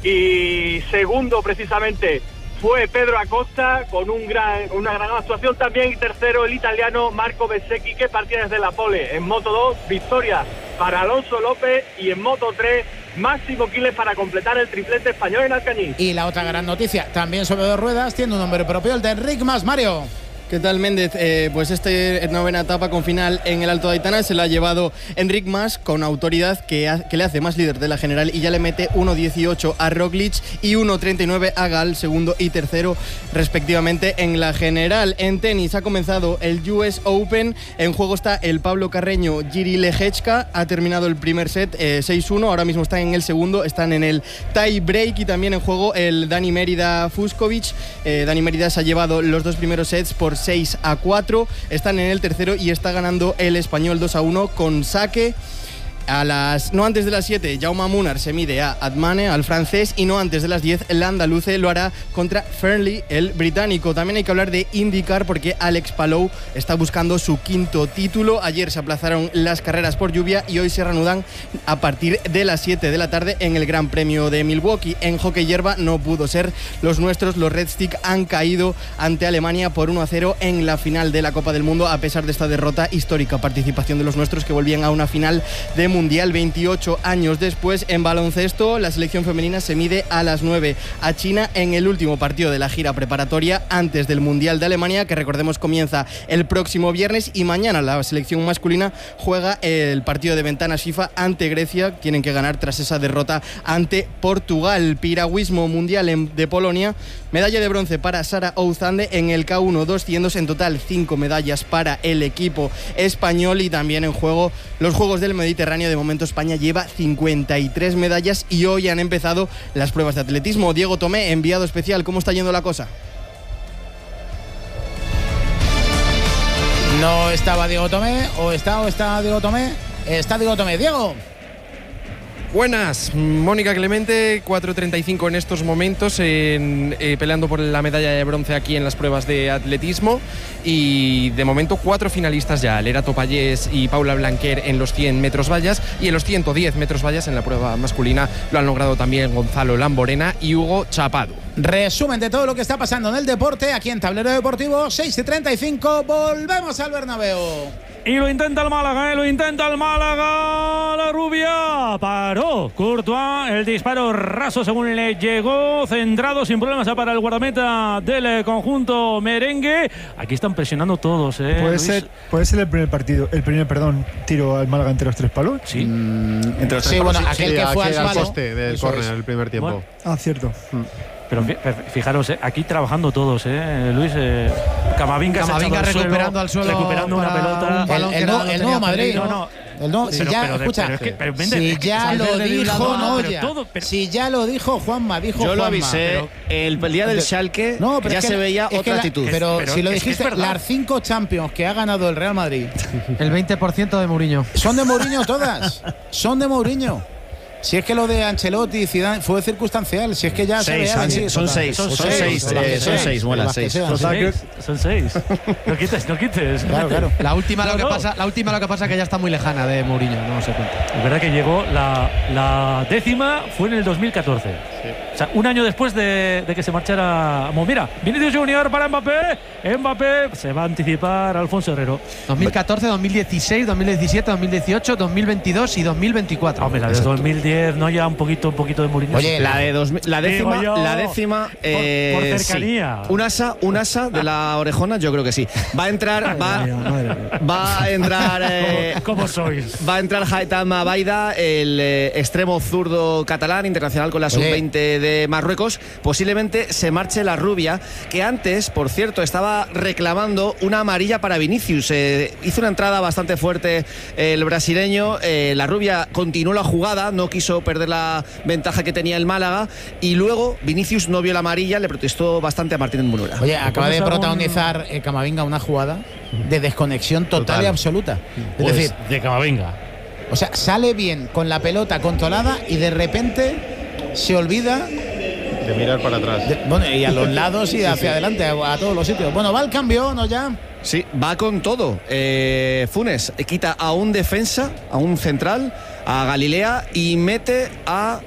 y segundo precisamente fue Pedro Acosta con una gran actuación también, y tercero el italiano Marco Bezzecchi, que partía desde la pole. En Moto 2, victoria para Alonso López, y en Moto 3 Máximo Quiles para completar el triplete español en Alcañiz. Y la otra gran noticia, también sobre 2 ruedas, tiene un nombre propio, el de Enric Mas. Mario. ¿Qué tal, Méndez? Pues novena etapa con final en el Alto de Aitana se la ha llevado Enric Mas, con autoridad que le hace más líder de la general, y ya le mete 1.18 a Roglic y 1.39 a Gal, segundo y tercero respectivamente en la general. En tenis ha comenzado el US Open, en juego está el Pablo Carreño Jiri Lehečka, ha terminado el primer set 6-1, ahora mismo están en el segundo, están en el tie break, y también en juego el Dani Mérida Fucsovic. Dani Mérida se ha llevado los 2 primeros sets por 6-4, están en el tercero y está ganando el español 2-1 con saque. No antes de las 7, Jaume Munar se mide a Admane, al francés, y no antes de las 10, el andaluce lo hará contra Fernley, el británico. También hay que hablar de IndyCar, porque Alex Palou está buscando su 5º título. Ayer se aplazaron las carreras por lluvia y hoy se reanudan a partir de las 7 de la tarde en el Gran Premio de Milwaukee. En hockey hierba no pudo ser. Los nuestros, los Red Stick, han caído ante Alemania por 1-0 en la final de la Copa del Mundo, a pesar de esta derrota histórica. Participación de los nuestros, que volvían a una final de Mundial 28 años después. En baloncesto, la selección femenina se mide a las 9 a China en el último partido de la gira preparatoria antes del Mundial de Alemania, que recordemos comienza el próximo viernes, y mañana la selección masculina juega el partido de ventanas FIFA ante Grecia. Tienen que ganar tras esa derrota ante Portugal. Piragüismo mundial de Polonia, medalla de bronce para Sara Ouzande en el K1 200, en total 5 medallas para el equipo español. Y también en juego los Juegos del Mediterráneo. De momento España lleva 53 medallas y hoy han empezado las pruebas de atletismo. Diego Tomé, enviado especial, ¿cómo está yendo la cosa? No estaba Diego Tomé, o está Diego Tomé. Está Diego Tomé. Diego. Buenas, Mónica Clemente, 4.35 en estos momentos, peleando por la medalla de bronce aquí en las pruebas de atletismo, y de momento 4 finalistas ya, Lera Topallés y Paula Blanquer en los 100 metros vallas, y en los 110 metros vallas en la prueba masculina lo han logrado también Gonzalo Lamborena y Hugo Chapado. Resumen de todo lo que está pasando en el deporte aquí en Tablero Deportivo, 6:35, volvemos al Bernabéu. Y lo intenta el Málaga, la rubia paró Courtois, el disparo raso según le llegó, centrado sin problemas para el guardameta del conjunto merengue. Aquí están presionando todos, puede ser el primer tiro al Málaga entre los 3 palos. Sí, entre los 3 palos, bueno, aquel que fue al palo poste del córner el primer tiempo. Bueno. Cierto. Pero fijaros, aquí trabajando todos, Luis. Camavinga recuperando al suelo, recuperando una pelota. El nuevo Madrid. Si ya lo dijo Juanma, Yo lo avisé, el día del Schalke ya se veía otra actitud. Pero si lo dijiste, las 5 Champions que ha ganado el Real Madrid, el 20% de Mourinho. Son de Mourinho todas. Son de Mourinho. Si es que lo de Ancelotti y Zidane fue circunstancial, si es que ya son 6, muelas 6. Son 6. No quites. Claro. La última lo que pasa es que ya está muy lejana de Mourinho, no se cuenta. Es verdad que llegó la 10ª fue en el 2014. Sí. O sea, un año después de que se marchara. Mira, Vinicius Junior para Mbappé se va a anticipar Alfonso Herrero. 2014, 2016, 2017, 2018, 2022 y 2024. Hombre, la de 2010 no, ya un poquito de Mourinho. Oye, la décima por cercanía. Un asa de la orejona, yo creo que sí. Va a entrar ¿Cómo sois? Va a entrar Haitham Abaida, el extremo zurdo catalán, internacional con la sub-20 de Marruecos. Posiblemente se marche la rubia, que antes, por cierto, estaba reclamando una amarilla para Vinicius. Hizo una entrada bastante fuerte el brasileño. La rubia continuó la jugada, no quiso perder la ventaja que tenía el Málaga, y luego Vinicius no vio la amarilla, le protestó bastante a Martínez Munuera. Oye, acaba de protagonizar Camavinga una jugada de desconexión total y absoluta. Es decir, de Camavinga. O sea, sale bien con la pelota controlada y de repente se olvida de mirar para atrás. Y a los lados y hacia adelante, a todos los sitios. Bueno, va el cambio, ¿no? Ya. Sí, va con todo. Funes quita a un defensa, a un central, a Galilea, y mete a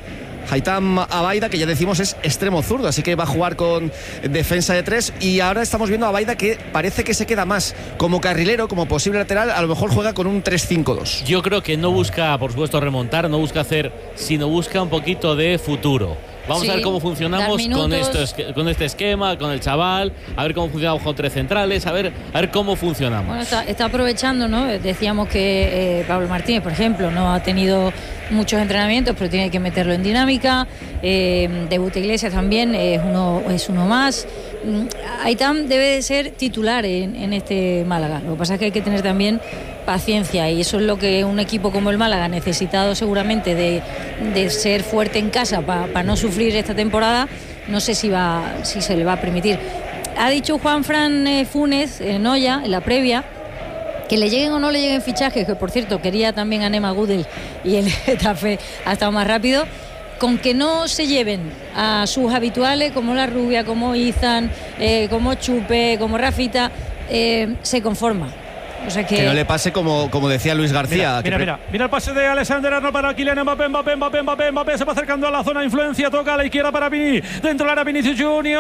Haitham Abaida, que ya decimos es extremo zurdo, así que va a jugar con defensa de 3. Y ahora estamos viendo a Abaida que parece que se queda más como carrilero, como posible lateral. A lo mejor juega con un 3-5-2. Yo creo que no busca, por supuesto, remontar, no busca hacer, sino busca un poquito de futuro. Vamos a ver cómo funcionamos con este esquema, con el chaval, a ver cómo funcionamos con 3 centrales, a ver cómo funcionamos. Bueno, está aprovechando, ¿no? Decíamos que Pablo Martínez, por ejemplo, no ha tenido muchos entrenamientos, pero tiene que meterlo en dinámica. Debuta Iglesias también es uno más. Haitham debe de ser titular en este Málaga. Lo que pasa es que hay que tener también paciencia, y eso es lo que un equipo como el Málaga ha necesitado seguramente, de ser fuerte en casa para no sufrir esta temporada. No sé si se le va a permitir. Ha dicho Juanfran Funes en Noya, en la previa, que le lleguen o no le lleguen fichajes, que por cierto quería también a Nema Gudel y el Getafe ha estado más rápido, con que no se lleven a sus habituales como La Rubia, como Izan, como Chupe, como Rafita, se conforma. O sea que no le pase como decía Luis García. Mira el pase de Alexander Arnold para Kylian Mbappé, se va acercando a la zona de influencia, toca a la izquierda para Vini, dentro de la Vinicius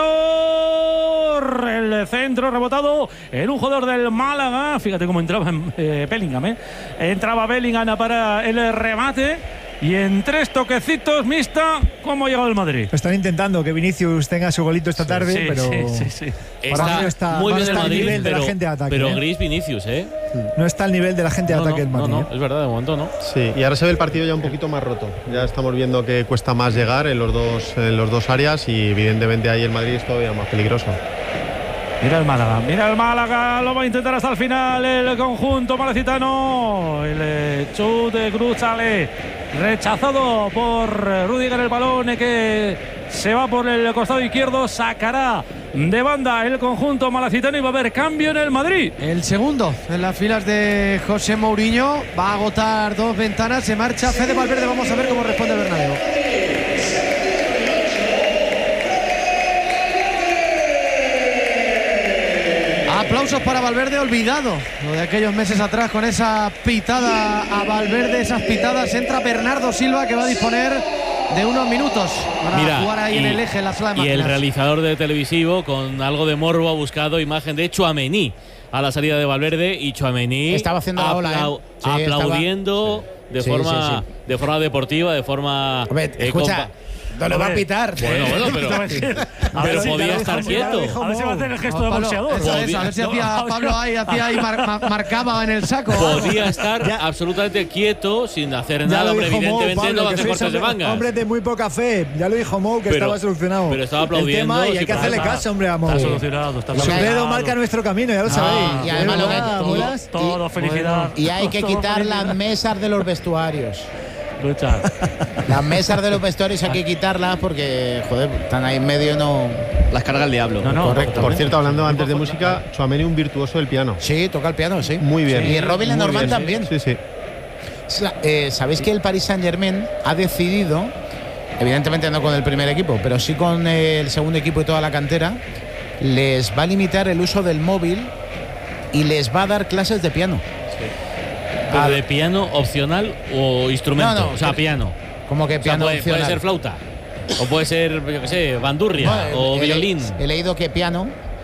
Junior, el centro rebotado en un jugador del Málaga. Fíjate cómo entraba Bellingham, entraba Bellingham para el remate. Y en 3 toquecitos, Mista, ¿cómo ha llegado el Madrid? Están intentando que Vinicius tenga su golito esta tarde, pero sí. Está muy bien el al Madrid, nivel de la gente de ataque. Pero gris Vinicius, No está al nivel de la gente de ataque el Madrid. No, es verdad, de momento no. Sí, y ahora se ve el partido ya un poquito más roto. Ya estamos viendo que cuesta más llegar en los dos áreas, y evidentemente ahí el Madrid es todavía más peligroso. Mira el Málaga, lo va a intentar hasta el final el conjunto malacitano. El chute de Cruz sale rechazado por Rüdiger, el balón que se va por el costado izquierdo, sacará de banda el conjunto malacitano y va a haber cambio en el Madrid. El segundo en las filas de José Mourinho, va a agotar 2 ventanas, se marcha Fede Valverde, vamos a ver cómo responde el Bernabéu. Aplausos para Valverde, olvidado lo de aquellos meses atrás con esa pitada a Valverde, esas pitadas. Entra Bernardo Silva, que va a disponer de unos minutos para jugar ahí en el eje, en la sala de máquinas. Y el realizador de televisivo, con algo de morbo, ha buscado imagen de Tchouaméni a la salida de Valverde, y Tchouaméni estaba haciendo la ola, aplaudiendo de forma deportiva, de forma escucha. No le va a pitar. Bueno, pero podía estar quieto. A ver si va a hacer el gesto de boxeador. A ver si hacía Pablo ahí, marcaba en el saco. Podía estar absolutamente quieto, sin hacer nada, pero evidentemente no hace cortes de mangas. Hombre de muy poca fe. Ya lo dijo Mou, que estaba solucionado. Pero estaba aplaudiendo. Y hay que hacerle caso, hombre, a Mou. Está solucionado. Su dedo marca nuestro camino, ya lo sabéis. Y además todo felicidad. Y hay que quitar las mesas de los vestuarios. Lucha. Las mesas de los vestuarios hay que quitarlas porque, joder, están ahí en medio, no. Las carga el diablo. Correcto. Por cierto, hablando antes de música, Tchouaméni un virtuoso del piano. Sí, toca el piano, sí. Muy bien. Y Robin Lenormand también. Sí. ¿Sabéis que el Paris Saint-Germain ha decidido, evidentemente no con el primer equipo, pero sí con el segundo equipo y toda la cantera, les va a limitar el uso del móvil y les va a dar clases de piano? ¿Pero de piano opcional o instrumento? No, o sea, piano. ¿Cómo que piano opcional? Puede ser flauta, o puede ser, yo qué sé, bandurria, o violín. He leído que piano.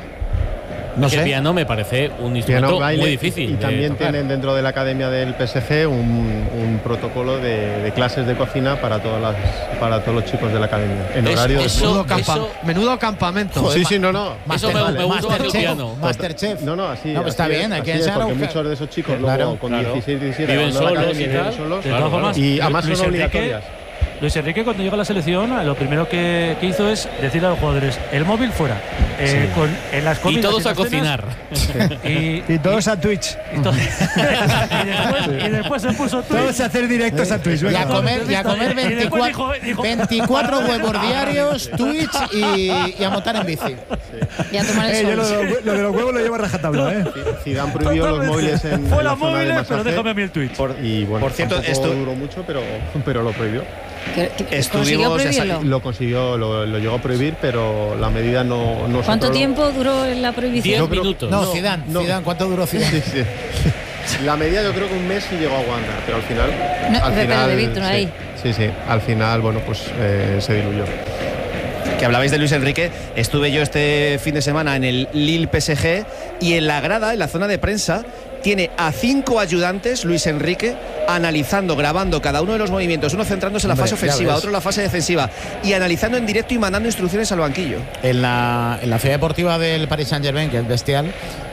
No sé. Piano me parece un instrumento muy difícil. Y también tienen dentro de la academia del PSG un protocolo de clases de cocina para todos los chicos de la academia. En horario menudo campamento. Joder, sí, no. Eso me gusta más el piano. Masterchef. No, así. No, está bien, hay que enseñar. Porque muchos de esos chicos luego con 16, 17 viven solos y además son obligatorias. Luis Enrique, cuando llega a la selección, lo primero que hizo es decirle a los jugadores: el móvil fuera, en las comidas, y todos a cocinar, y todos a Twitch, y después se puso Twitch, todos a hacer directos a Twitch, y a comer 24 huevos diarios, Twitch y a montar en bici, y a tomar el sol. Lo de los huevos lo lleva rajatabla, Zidane prohibió los móviles en fue la móviles, zona de pero déjame a mí el Twitch. Y bueno, por cierto, esto duró mucho, pero lo prohibió. ¿Consiguió prohibirlo? Lo consiguió, lo llegó a prohibir, pero la medida no. ¿Cuánto tiempo duró la prohibición? 10 minutos. No, Zidane, ¿cuánto duró Zidane? Sí. La media yo creo que un mes sí llegó a aguantar, pero al final... No, al final de Víctor ahí. Sí, al final, bueno, pues se diluyó. Que hablabais de Luis Enrique, estuve yo este fin de semana en el Lille PSG y en la grada, en la zona de prensa, tiene a 5 ayudantes Luis Enrique analizando, grabando cada uno de los movimientos, uno centrándose en la fase ofensiva, otro en la fase defensiva y analizando en directo y mandando instrucciones al banquillo. En la ciudad deportiva del Paris Saint-Germain, que es bestial,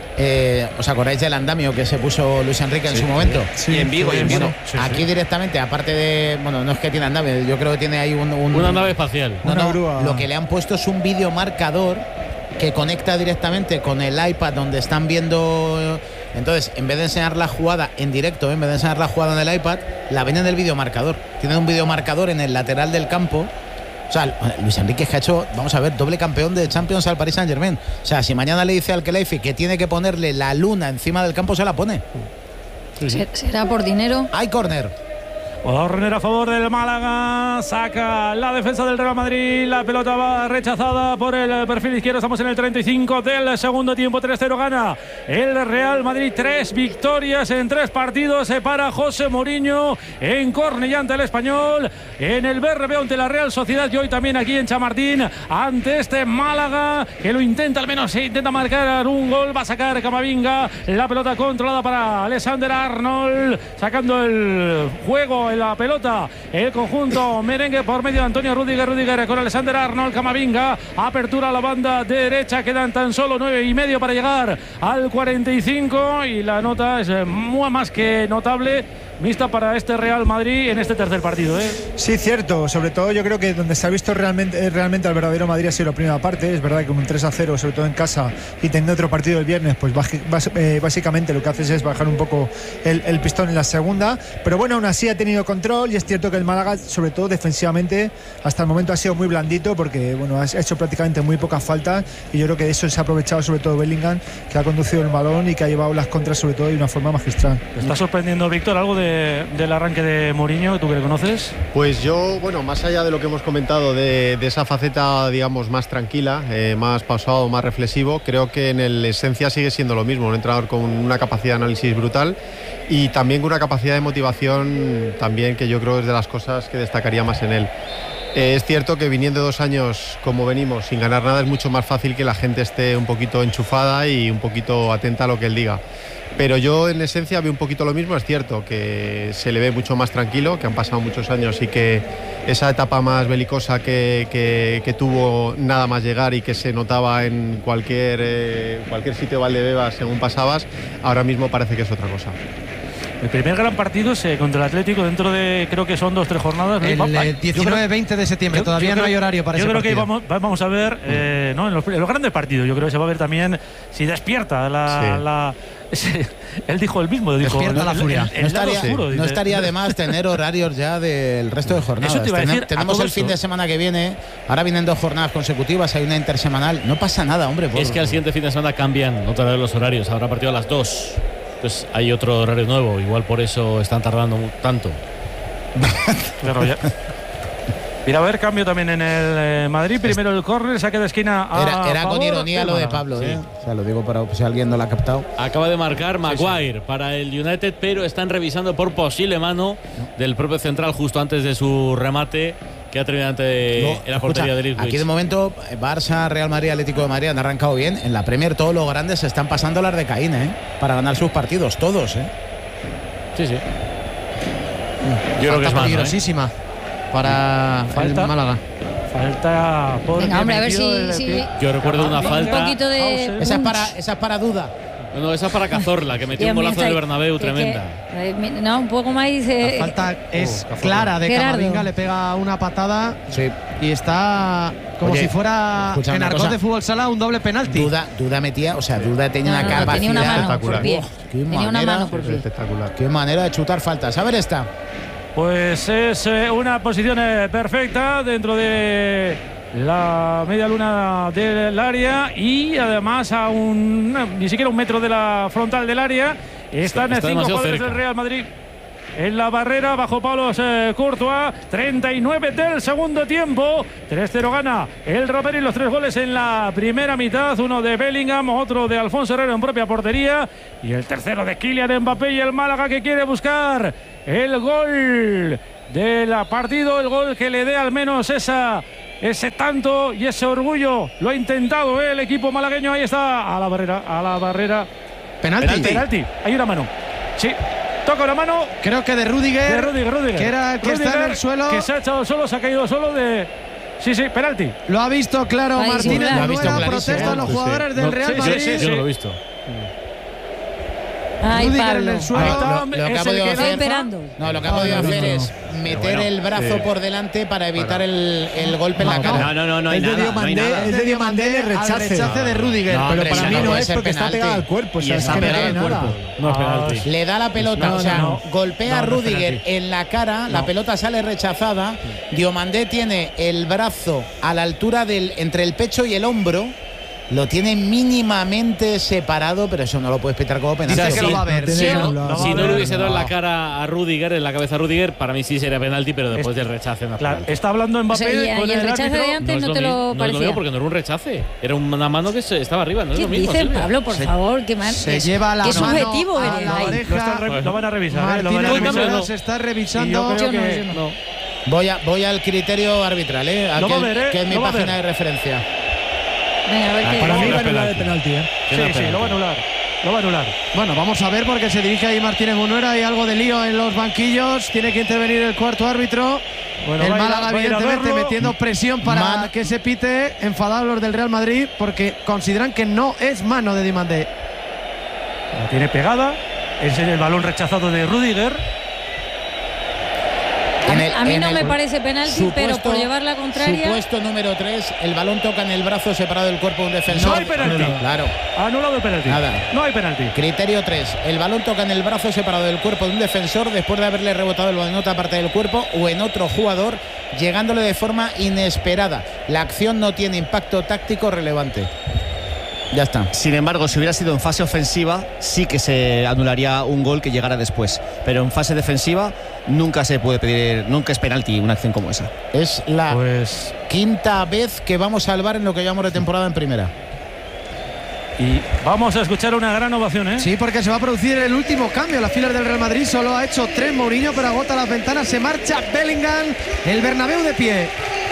¿os acordáis del andamio que se puso Luis Enrique en su momento? Sí, y en Vigo. Bueno, aquí directamente, aparte de... Bueno, no es que tiene andamio, yo creo que tiene ahí una nave espacial. No, lo que le han puesto es un videomarcador que conecta directamente con el iPad donde están viendo. Entonces, en vez de enseñar la jugada en directo, en vez de enseñar la jugada en el iPad, la ven en el videomarcador. Tienen un videomarcador en el lateral del campo. O sea, Luis Enrique que ha hecho, vamos a ver, doble campeón de Champions al Paris Saint-Germain. O sea, si mañana le dice al Khelaifi que tiene que ponerle la luna encima del campo, se la pone. ¿Será por dinero? Hay córner. Córner a favor del Málaga, saca la defensa del Real Madrid, la pelota va rechazada por el perfil izquierdo, estamos en el 35 del segundo tiempo, 3-0 gana el Real Madrid, 3 victorias en 3 partidos, se para José Mourinho en Cornellá ante el Español, en el Bernabéu ante la Real Sociedad y hoy también aquí en Chamartín ante este Málaga que lo intenta, al menos se intenta marcar un gol, va a sacar Camavinga, la pelota controlada para Alexander Arnold, sacando el juego en la pelota el conjunto merengue por medio de Antonio Rüdiger con Alexander Arnold, Camavinga, apertura a la banda derecha, quedan tan solo 9,5 para llegar al 45 y la nota es más que notable vista para este Real Madrid en este tercer partido, ¿eh? Sí, cierto, sobre todo yo creo que donde se ha visto realmente al verdadero Madrid ha sido la primera parte. Es verdad que con un 3-0, sobre todo en casa y teniendo otro partido el viernes, pues básicamente lo que haces es bajar un poco el pistón en la segunda, pero bueno, aún así ha tenido control y es cierto que el Málaga, sobre todo defensivamente, hasta el momento ha sido muy blandito porque bueno, ha hecho prácticamente muy pocas faltas y yo creo que de eso se ha aprovechado sobre todo Bellingham, que ha conducido el balón y que ha llevado las contras sobre todo de una forma magistral. ¿Te está sorprendiendo, Víctor, algo del arranque de Mourinho, tú que le conoces? Pues yo, bueno, más allá de lo que hemos comentado de esa faceta, digamos, más tranquila, más pausado, más reflexivo, creo que en el esencia sigue siendo lo mismo, un entrenador con una capacidad de análisis brutal y también con una capacidad de motivación también que yo creo es de las cosas que destacaría más en él. Es cierto que viniendo 2 años como venimos sin ganar nada es mucho más fácil que la gente esté un poquito enchufada y un poquito atenta a lo que él diga. Pero yo en esencia veo un poquito lo mismo, es cierto que se le ve mucho más tranquilo, que han pasado muchos años y que esa etapa más belicosa que tuvo nada más llegar y que se notaba en cualquier sitio de Valdebebas según pasabas, ahora mismo parece que es otra cosa. El primer gran partido es contra el Atlético dentro de, creo que son 2 o 3 jornadas. El 19-20 de septiembre, todavía no hay horario para ese partido. Yo creo que vamos a ver, ¿no? en los grandes partidos, yo creo que se va a ver también si despierta él dijo el mismo. Despierta la furia. No estaría de más tener horarios ya del resto de jornadas. Eso te iba a decir, tenemos el fin de semana que viene, ahora vienen 2 jornadas consecutivas, hay una intersemanal, no pasa nada, hombre. Es que al siguiente fin de semana cambian otra vez los horarios, habrá partido a las 2. Pues hay otro horario nuevo, igual por eso están tardando tanto. Claro, ya. Mira, a ver, cambio también en el Madrid. Primero el córner, saque de esquina. Era con ironía lo de Pablo, sí. O sea, lo digo para si alguien no lo ha captado. Acaba de marcar Maguire para el United, pero están revisando por posible mano del propio central justo antes de su remate, que ha terminado en la portería de Ipswich. Aquí de momento Barça, Real Madrid, Atlético de Madrid han arrancado bien. En la Premier todos los grandes se están pasando las de Caín, para ganar sus partidos, todos, Sí. Yo creo que es peligrosísima para el Málaga. Falta por. Venga, hombre, a ver si. Yo recuerdo una falta. Un poquito de. Esa es para Duda. No, esa es para Cazorla, que metió un golazo del Bernabéu tremenda. No, un poco más dice. La falta es clara de Camavinga, le pega una patada y está como si fuera en argot de fútbol sala un doble penalti. Duda metía, o sea, Duda tenía una capacidad tenía una mano espectacular. por pie. Tenía una mano por pie. Espectacular. Qué manera de chutar faltas. A ver esta. Pues es una posición perfecta dentro de la media luna del área y además a ni siquiera 1 metro de la frontal del área. Están 5 jugadores del Real Madrid. en la barrera bajo palos Courtois. 39 del segundo tiempo. 3-0 gana el Real Madrid. Los 3 goles en la primera mitad. Uno de Bellingham, otro de Alfonso Herrero en propia portería. Y el tercero de Kylian Mbappé y el Málaga que quiere buscar el gol del partido. El gol que le dé al menos ese tanto y ese orgullo. Lo ha intentado el equipo malagueño. Ahí está, a la barrera. Penalti. Hay una mano. Sí. Toca una mano. Creo que de Rudiger. Que era el que está en el suelo. Que se ha echado solo, se ha caído solo de... Sí, penalti. Lo ha visto claro Martínez. Protestan los jugadores del Real Madrid. Sí, yo lo he visto. Ay, Rudiger Pablo. en el suelo. Lo que ha podido hacer, esperando. lo que ha podido hacer es meter el brazo por delante para evitar el golpe en la cara. No hay nada. Es de Diomandé el rechace de Rudiger. Pero para mí no es porque está pegado al cuerpo. O sea, es que no tiene nada. No es penalti. Le da la pelota, golpea a Rudiger en la cara, la pelota sale rechazada. Diomandé tiene el brazo a la altura entre el pecho y el hombro. Lo tiene mínimamente separado, pero eso no lo puedes pitar como penalti. Dice que lo va a ver. Si no le hubiese dado en la cara a Rudiger, en la cabeza a Rudiger, para mí sí sería penalti, pero después del rechace no. Claro, está hablando Mbappé. O sea, y el rechace de antes no te lo parecía. No es lo mismo porque no era un rechace. Era una mano que estaba arriba. No es lo mismo. Dice Pablo, por favor, qué mal. Se lleva la mano subjetivo a la oreja. Lo van a revisar. Martínez se está revisando. Yo no. Voy al criterio arbitral, que es mi página de referencia. Venga, a ver qué. Para mí va a anular el penalti. Sí, lo va a anular. Bueno, vamos a ver porque se dirige ahí Martínez Munuera. Hay algo de lío en los banquillos. Tiene que intervenir el cuarto árbitro. Bueno, el Málaga, evidentemente, metiendo presión para que se pite. Enfadados los del Real Madrid porque consideran que no es mano de Diomandé. La tiene pegada. Es el balón rechazado de Rudiger. A mí no me parece penalti, pero por llevar la contraria. Supuesto número 3, el balón toca en el brazo separado del cuerpo de un defensor. No hay penalti. Claro. Anulado el penalti. Nada. No hay penalti. Criterio 3, el balón toca en el brazo separado del cuerpo de un defensor después de haberle rebotado el balón en otra parte del cuerpo o en otro jugador, llegándole de forma inesperada. La acción no tiene impacto táctico relevante. Ya está. Sin embargo, si hubiera sido en fase ofensiva, sí que se anularía un gol que llegara después. Pero en fase defensiva nunca se puede pedir, nunca es penalti una acción como esa. Es la quinta vez que vamos al VAR en lo que llevamos de temporada en primera. Y vamos a escuchar una gran ovación, ¿eh? Sí, porque se va a producir el último cambio. Las filas del Real Madrid solo ha hecho 3 Mourinho, pero agota las ventanas. Se marcha Bellingham, el Bernabéu de pie.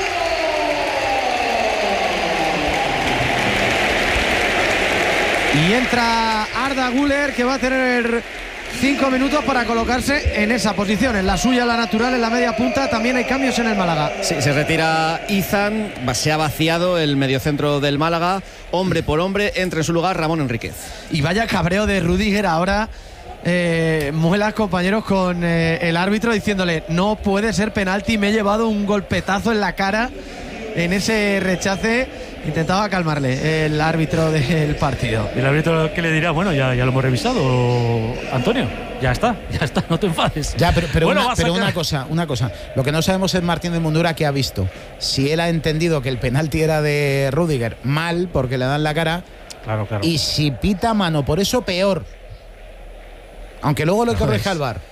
Y entra Arda Güler, que va a tener 5 minutos para colocarse en esa posición, en la suya, la natural, en la media punta. También hay cambios en el Málaga. Sí, se retira Izan, se ha vaciado el mediocentro del Málaga. Hombre por hombre, entra en su lugar Ramón Enríquez. Y vaya cabreo de Rudiger ahora. Muelas, compañeros, con el árbitro diciéndole: no puede ser penalti, me he llevado un golpetazo en la cara en ese rechace. Intentaba calmarle el árbitro del partido. El árbitro que le dirá: bueno, ya lo hemos revisado, Antonio. Ya está, no te enfades. Ya, pero una cosa. Lo que no sabemos es Martínez Munuera qué ha visto. Si él ha entendido que el penalti era de Rudiger, mal, porque le dan la cara. Claro. Y si pita mano, por eso peor. Aunque luego lo corrija al VAR.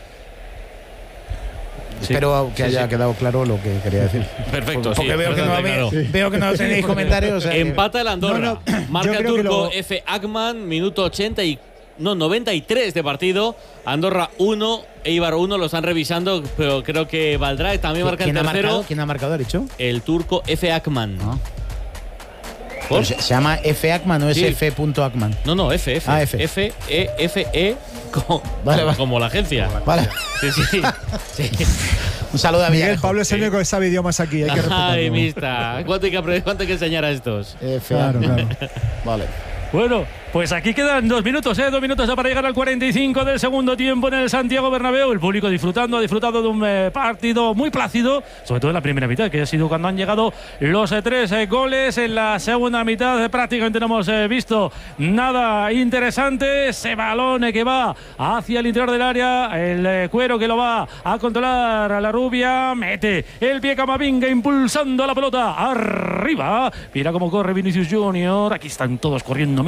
Sí, espero que haya quedado claro lo que quería decir. Perfecto, porque veo que no tenéis comentarios. O sea, empata el Andorra. Marca turco F. Akman, minuto 93 de partido. Andorra 1, Eibar 1, lo están revisando, pero creo que valdrá. También marca el tercero. ¿Quién ha marcado, ha dicho? El turco F. Akman. Se llama F. Akman, no es F. Akman. No, F. Ah, F. F-E-F-E. Vale. Como la agencia. Vale. Sí. Un saludo a Miguel. Pablo es el único que sabe idiomas aquí. Hay que Ay, mista. ¿Cuánto hay que enseñar a estos? Claro. Vale. Bueno, pues aquí quedan 2 minutos, 2 minutos ya para llegar al 45 del segundo tiempo en el Santiago Bernabéu. El público ha disfrutado de un partido muy plácido, sobre todo en la primera mitad, que ha sido cuando han llegado los 3 goles. En la segunda mitad prácticamente no hemos visto nada interesante. Ese balón que va hacia el interior del área, el Cuero que lo va a controlar a la rubia, mete el pie Camavinga impulsando la pelota arriba. Mira cómo corre Vinicius Junior. Aquí están todos corriendo, mista. Te digo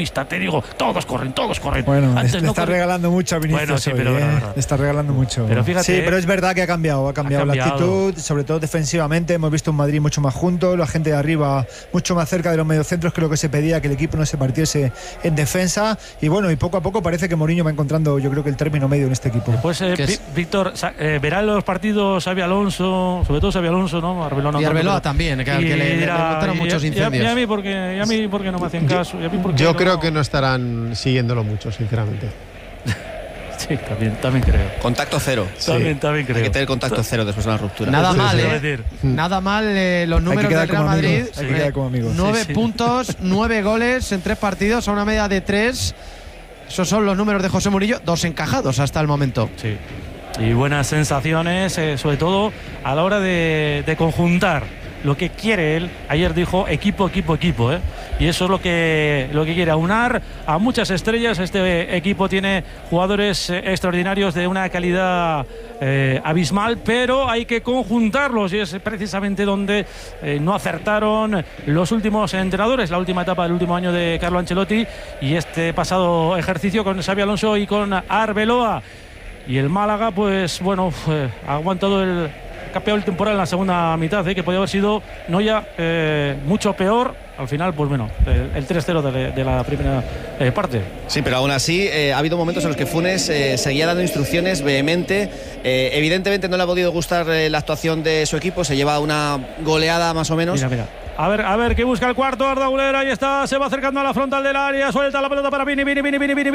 digo, todos corren. Bueno, Antes le está regalando mucho a Vinicius. Bueno, sí, pero le está regalando mucho. Pero fíjate, sí, pero es verdad que ha cambiado la actitud, sobre todo defensivamente. Hemos visto un Madrid mucho más junto, la gente de arriba mucho más cerca de los mediocentros, que lo que se pedía, que el equipo no se partiese en defensa. Y bueno, y poco a poco parece que Mourinho va encontrando, yo creo que el término medio en este equipo. Pues Víctor, verá los partidos Xabi Alonso, sobre todo Xabi Alonso, ¿no? Y Arbeloa también, que le montaron muchos incendios. Y a mí porque no me hacen caso. Yo creo que no estarán siguiéndolo mucho, sinceramente. Sí, también creo. Contacto cero. También creo. Hay que tener contacto cero después de la ruptura. Nada mal, Nada mal los números del Real Madrid. Hay que quedar como amigos. 9 puntos, 9 goles en 3 partidos, a una media de 3. Esos son los números de José Mourinho, 2 encajados hasta el momento. Sí. Y buenas sensaciones, sobre todo a la hora de conjuntar lo que quiere él. Ayer dijo equipo, y eso es lo que quiere, aunar a muchas estrellas. Este equipo tiene jugadores extraordinarios de una calidad abismal, pero hay que conjuntarlos, y es precisamente donde no acertaron los últimos entrenadores, la última etapa del último año de Carlo Ancelotti y este pasado ejercicio con Xabi Alonso y con Arbeloa. Y el Málaga, pues bueno, ha aguantado el campeón temporal en la segunda mitad, que podía haber sido no ya mucho peor. Al final, pues bueno, el 3-0 de la primera parte. Sí, pero aún así ha habido momentos en los que Funes seguía dando instrucciones vehemente. Evidentemente no le ha podido gustar la actuación de su equipo, se lleva una goleada más o menos. Mira. A ver, que busca el cuarto, Arda Güler, ahí está, se va acercando a la frontal del área, suelta la pelota para Vini. ¡Gol!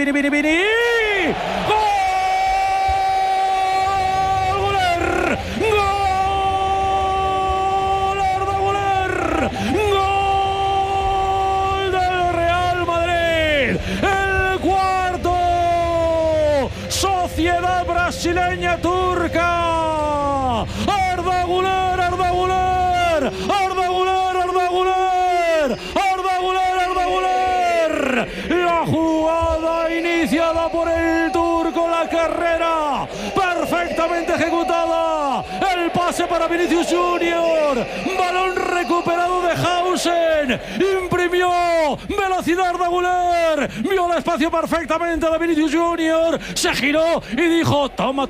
¡Gol del Real Madrid! ¡El cuarto! Sociedad brasileña turca. Arda Güler. La jugada iniciada por el turco, la carrera perfectamente ejecutada. El pase para Vinicius Junior. Balón recuperado de Hausen. Imprimió velocidad Arda Güler. Vio el espacio perfectamente de Vinicius Junior. Se giró y dijo: toma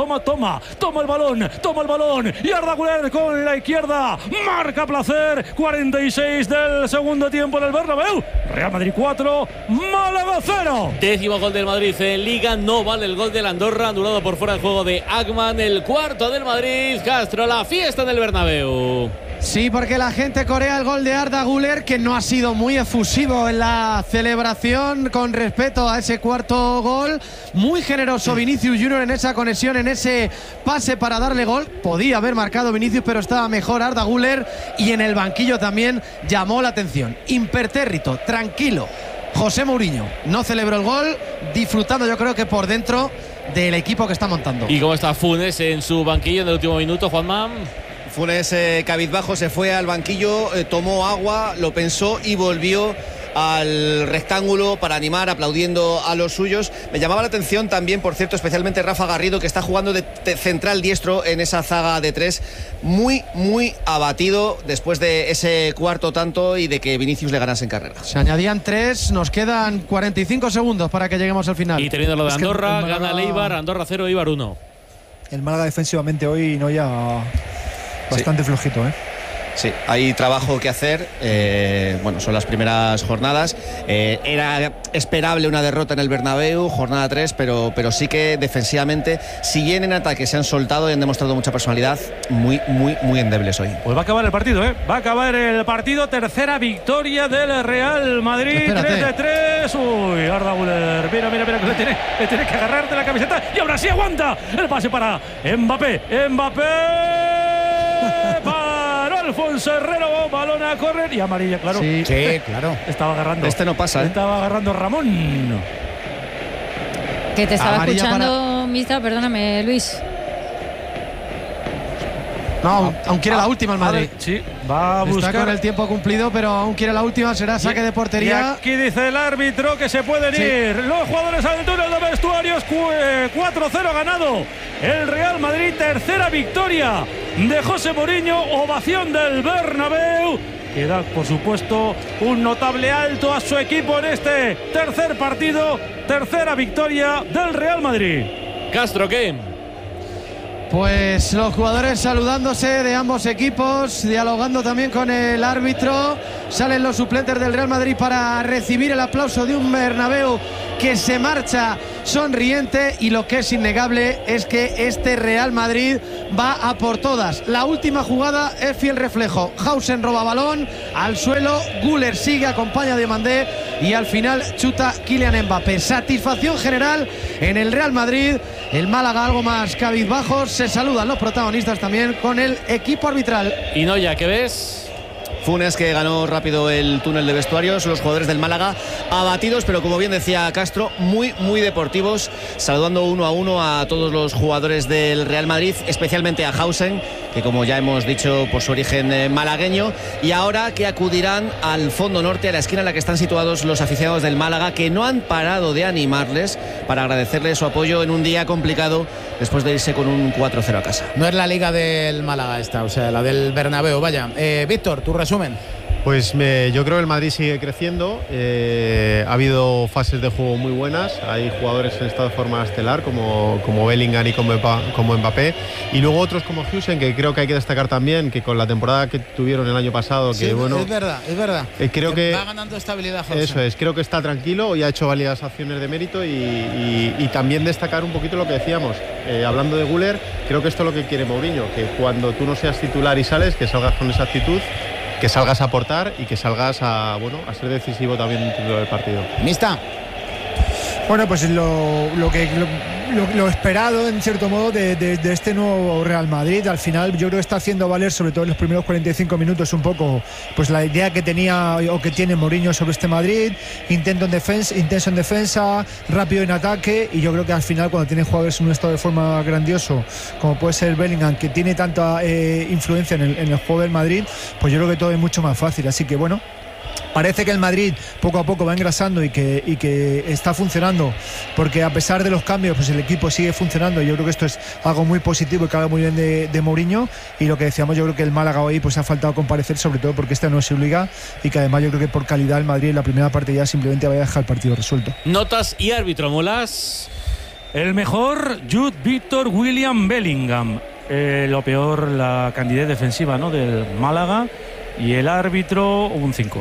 el balón. Y Arda Güler con la izquierda marca placer. 46 del segundo tiempo en el Bernabéu. Real Madrid 4, Málaga 0. 10º gol del Madrid en Liga. No vale el gol del Andorra, anulado por fuera de juego de Agman. El cuarto del Madrid. Castro, la fiesta en el Bernabéu. Sí, porque la gente corea el gol de Arda Güler, que no ha sido muy efusivo en la celebración con respecto a ese cuarto gol. Muy generoso Vinicius Junior en esa conexión, en ese pase para darle gol. Podía haber marcado Vinicius, pero estaba mejor Arda Güler, y en el banquillo también llamó la atención. Impertérrito, tranquilo. José Mourinho no celebró el gol, disfrutando, yo creo que por dentro del equipo que está montando. ¿Y cómo está Funes en su banquillo en el último minuto, Juanma? Funes cabizbajo se fue al banquillo, tomó agua, lo pensó y volvió al rectángulo para animar, aplaudiendo a los suyos. Me llamaba la atención también, por cierto, especialmente Rafa Garrido, que está jugando de central diestro en esa zaga de 3, muy abatido después de ese cuarto tanto y de que Vinicius le ganase en carrera. Se añadían 3, nos quedan 45 segundos para que lleguemos al final. Y teniendo lo de Andorra, gana el Eibar, Andorra 0, Eibar 1. El Málaga defensivamente hoy no ya bastante flojito, Sí, hay trabajo que hacer. Bueno, son las primeras jornadas. Era esperable una derrota en el Bernabéu, jornada 3, pero sí que defensivamente, si bien en ataque se han soltado y han demostrado mucha personalidad, muy endebles hoy. Pues va a acabar el partido, Va a acabar el partido. Tercera victoria del Real Madrid. Espérate. 3-3. Uy, Arda Güler. Mira, que le tiene que agarrar de la camiseta. Y ahora sí aguanta. El pase para Mbappé. Para Alfonso Herrero, balón a correr y amarilla, claro. Sí, claro. Estaba agarrando. Este no pasa, Estaba agarrando Ramón. Que te estaba Amarilla escuchando, Mista, perdóname, Luis. No, aún quiere la última el Madrid. Sí, va a buscar. Está con el tiempo cumplido, pero aún quiere la última. Será saque de portería. Y aquí dice el árbitro que se pueden ir los jugadores al túnel de vestuarios. 4-0 ganado el Real Madrid. Tercera victoria de José Mourinho. Ovación del Bernabéu. que da, por supuesto, un notable alto a su equipo en este tercer partido, tercera victoria del Real Madrid. Castro, ¿qué? Pues los jugadores saludándose de ambos equipos, dialogando también con el árbitro. Salen los suplentes del Real Madrid para recibir el aplauso de un Bernabéu que se marcha sonriente, y lo que es innegable es que este Real Madrid va a por todas. La última jugada es fiel reflejo. Hausen roba balón al suelo, Güler sigue, acompaña a Diomandé y al final chuta Kylian Mbappé. Satisfacción general en el Real Madrid. El Málaga algo más cabizbajos. Se saludan los protagonistas también con el equipo arbitral. Y Noya, ¿qué ves? Funes, que ganó rápido el túnel de vestuarios. Los jugadores del Málaga abatidos, pero como bien decía Castro, muy deportivos, saludando uno a uno a todos los jugadores del Real Madrid, especialmente a Hausen, que como ya hemos dicho, por su origen malagueño, y ahora que acudirán al fondo norte, a la esquina en la que están situados los aficionados del Málaga, que no han parado de animarles para agradecerles su apoyo en un día complicado después de irse con un 4-0 a casa. No es la liga del Málaga esta, o sea, la del Bernabéu, vaya. Víctor, tu resumen. Pues yo creo que el Madrid sigue creciendo. Ha habido fases de juego muy buenas. Hay jugadores en estado de forma estelar como Bellingham y como Mbappé. Y luego otros como Hausen, que creo que hay que destacar también, que con la temporada que tuvieron el año pasado, sí, que bueno, es verdad. Creo que va ganando estabilidad Hausen. Eso es, creo que está tranquilo y ha hecho varias acciones de mérito, y también destacar un poquito lo que decíamos. Hablando de Güler, creo que esto es lo que quiere Mourinho, que cuando tú no seas titular y sales, que salgas con esa actitud, que salgas a aportar y que salgas a ser decisivo también dentro del partido. Mista. Bueno, pues lo esperado en cierto modo de este nuevo Real Madrid. Al final yo creo que está haciendo valer, sobre todo en los primeros 45 minutos, un poco pues la idea que tenía o que tiene Mourinho sobre este Madrid. Intenso en defensa, rápido en ataque, y yo creo que al final, cuando tiene jugadores en un estado de forma grandioso como puede ser Bellingham, que tiene tanta influencia en el juego del Madrid, pues yo creo que todo es mucho más fácil. Así que bueno, parece que el Madrid poco a poco va engrasando y que está funcionando, porque a pesar de los cambios, pues el equipo sigue funcionando. Yo creo que esto es algo muy positivo y que habla muy bien de Mourinho. Y lo que decíamos, yo creo que el Málaga hoy pues ha faltado comparecer, sobre todo porque esta no es su liga, y que además yo creo que por calidad el Madrid en la primera parte ya simplemente va a dejar el partido resuelto. Notas y árbitro, Molas. El mejor, Jude Victor William Bellingham. Lo peor, la candidez defensiva, ¿no?, del Málaga. Y el árbitro, un 5.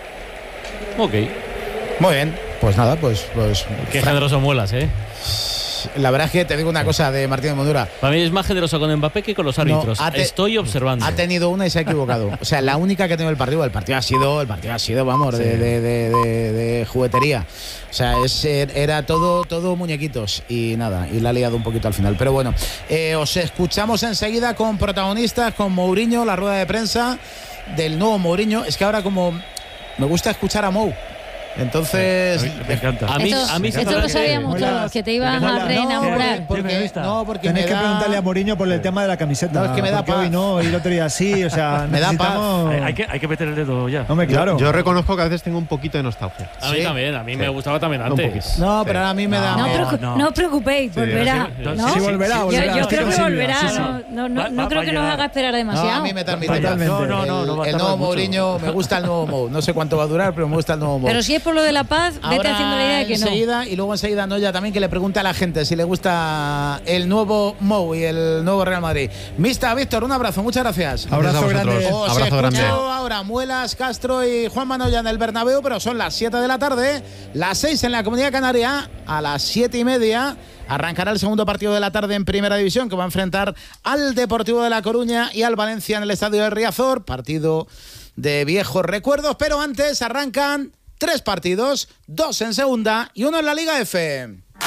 Ok. Muy bien. Pues nada, pues qué generoso Muelas, ¿eh? La verdad es que te digo una cosa de Martín de Mondura. Para mí es más generoso con Mbappé que con los árbitros. Estoy observando. Ha tenido una y se ha equivocado. O sea, la única que ha tenido el partido ha sido, vamos, sí, de juguetería. O sea, era todo muñequitos y nada, y la ha liado un poquito al final. Pero bueno, os escuchamos enseguida con protagonistas, con Mourinho, la rueda de prensa del nuevo Mourinho. Es que ahora como me gusta escuchar a Mou, entonces sí, me encanta. A mí esto lo sabíamos todos, que te ibas a reenamorar. Porque tenés que preguntarle a Mourinho por el tema de la camiseta. No, es que me da paz. Hoy no, y el otro día sí, o sea, me da paz. Hay que meter el dedo ya. Hombre, claro. Yo reconozco que a veces tengo un poquito de nostalgia. A mí también, a mí me gustaba también antes. No, pero ahora a mí me da. No os preocupéis, volverá. Sí, volverá. Yo creo que volverá. No creo que nos haga esperar demasiado. A mí me transmite. No. El nuevo Mourinho, me gusta el nuevo Mou. No sé cuánto va a durar, pero me gusta el nuevo Mou. Pero si es por lo de la paz, vete haciendo la idea de que enseguida, no. Y luego enseguida Noya también, que le pregunta a la gente si le gusta el nuevo Mou y el nuevo Real Madrid. Mista, Víctor, un abrazo, muchas gracias. Abrazo grande. Abrazo grande. Ahora Muelas, Castro y Juan Manoya en el Bernabéu, pero son las 7 de la tarde, las 6 en la Comunidad Canaria. A las 7:30 arrancará el segundo partido de la tarde en Primera División, que va a enfrentar al Deportivo de La Coruña y al Valencia en el Estadio de Riazor. Partido de viejos recuerdos, pero antes arrancan 3 partidos, 2 en segunda y 1 en la Liga F.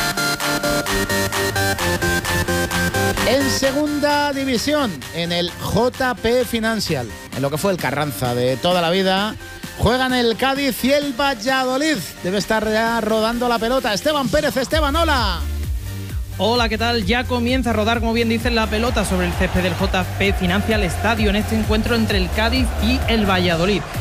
En segunda división, en el JP Financial, en lo que fue el Carranza de toda la vida, juegan el Cádiz y el Valladolid. Debe estar ya rodando la pelota Esteban Pérez. Esteban, hola. Hola, ¿qué tal? Ya comienza a rodar, como bien dicen, la pelota sobre el césped del JP Financial Estadio en este encuentro entre el Cádiz y el Valladolid.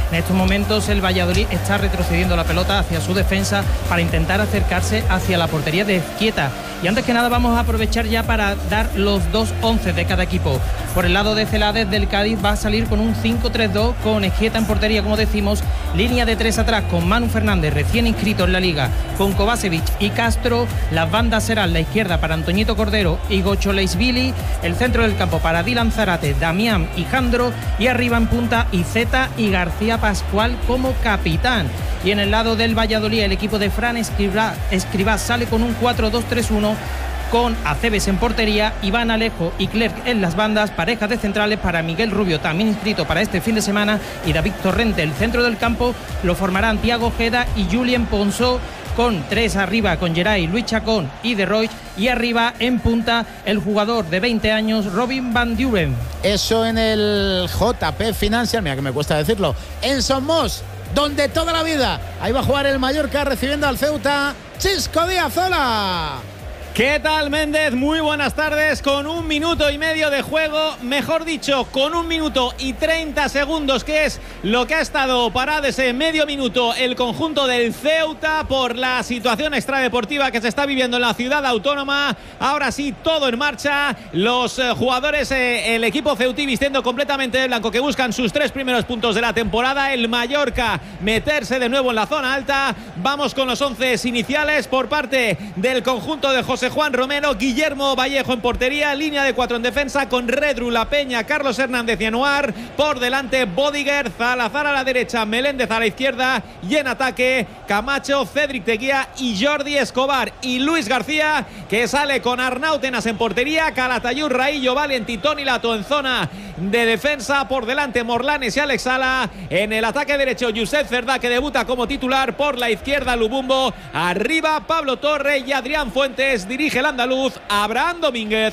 En estos momentos el Valladolid está retrocediendo la pelota hacia su defensa para intentar acercarse hacia la portería de Ezquieta. Y antes que nada vamos a aprovechar ya para dar los 2 11 de cada equipo. Por el lado de Celades del Cádiz va a salir con un 5-3-2 con Ezquieta en portería, como decimos, línea de 3 atrás con Manu Fernández, recién inscrito en la Liga, con Kovacevic y Castro. Las bandas serán la izquierda para Antoñito Cordero y Gocho Leisvili, el centro del campo para Dylan Zarate, Damián y Jandro, y arriba en punta Iceta y García Pascual como capitán. Y en el lado del Valladolid el equipo de Fran Escribá sale con un 4-2-3-1 con Aceves en portería, Iván Alejo y Clerc en las bandas, pareja de centrales para Miguel Rubio, también inscrito para este fin de semana, y David Torrente. El centro del campo lo formarán Thiago Ojeda y Julien Ponsó, con 3 arriba con Geray, Luis Chacón y De Roy, y arriba en punta el jugador de 20 años Robin Van Duren. Eso en el JP Financial, mira que me cuesta decirlo, en Somos, donde toda la vida. Ahí va a jugar el Mallorca recibiendo al Ceuta. Chisco Díaz, hola. ¿Qué tal, Méndez? Muy buenas tardes. Con 1 minuto y medio de juego, mejor dicho, con 1 minuto y 30 segundos, que es lo que ha estado parado ese medio minuto el conjunto del Ceuta por la situación extradeportiva que se está viviendo en la ciudad autónoma. Ahora sí, todo en marcha. Los jugadores, el equipo ceutí vistiendo completamente de blanco, que buscan sus 3 primeros puntos de la temporada. El Mallorca meterse de nuevo en la zona alta. Vamos con los 11 iniciales por parte del conjunto de José Juan Romero. Guillermo Vallejo en portería, línea de 4 en defensa con Redru, La Peña, Carlos Hernández y Anuar. Por delante Bodiger, Salazar a la derecha, Meléndez a la izquierda, y en ataque Camacho, Cédric Teguía y Jordi Escobar. Y Luis García, que sale con Arnautenas en portería, Calatayud, Raillo, Valenti, Toni Lato en zona de defensa. Por delante Morlanes y Alex Sala. En el ataque derecho Josep Cerdá, que debuta como titular. Por la izquierda Lubumbo. Arriba Pablo Torre y Adrián Fuentes. Dirige el andaluz Abraham Domínguez.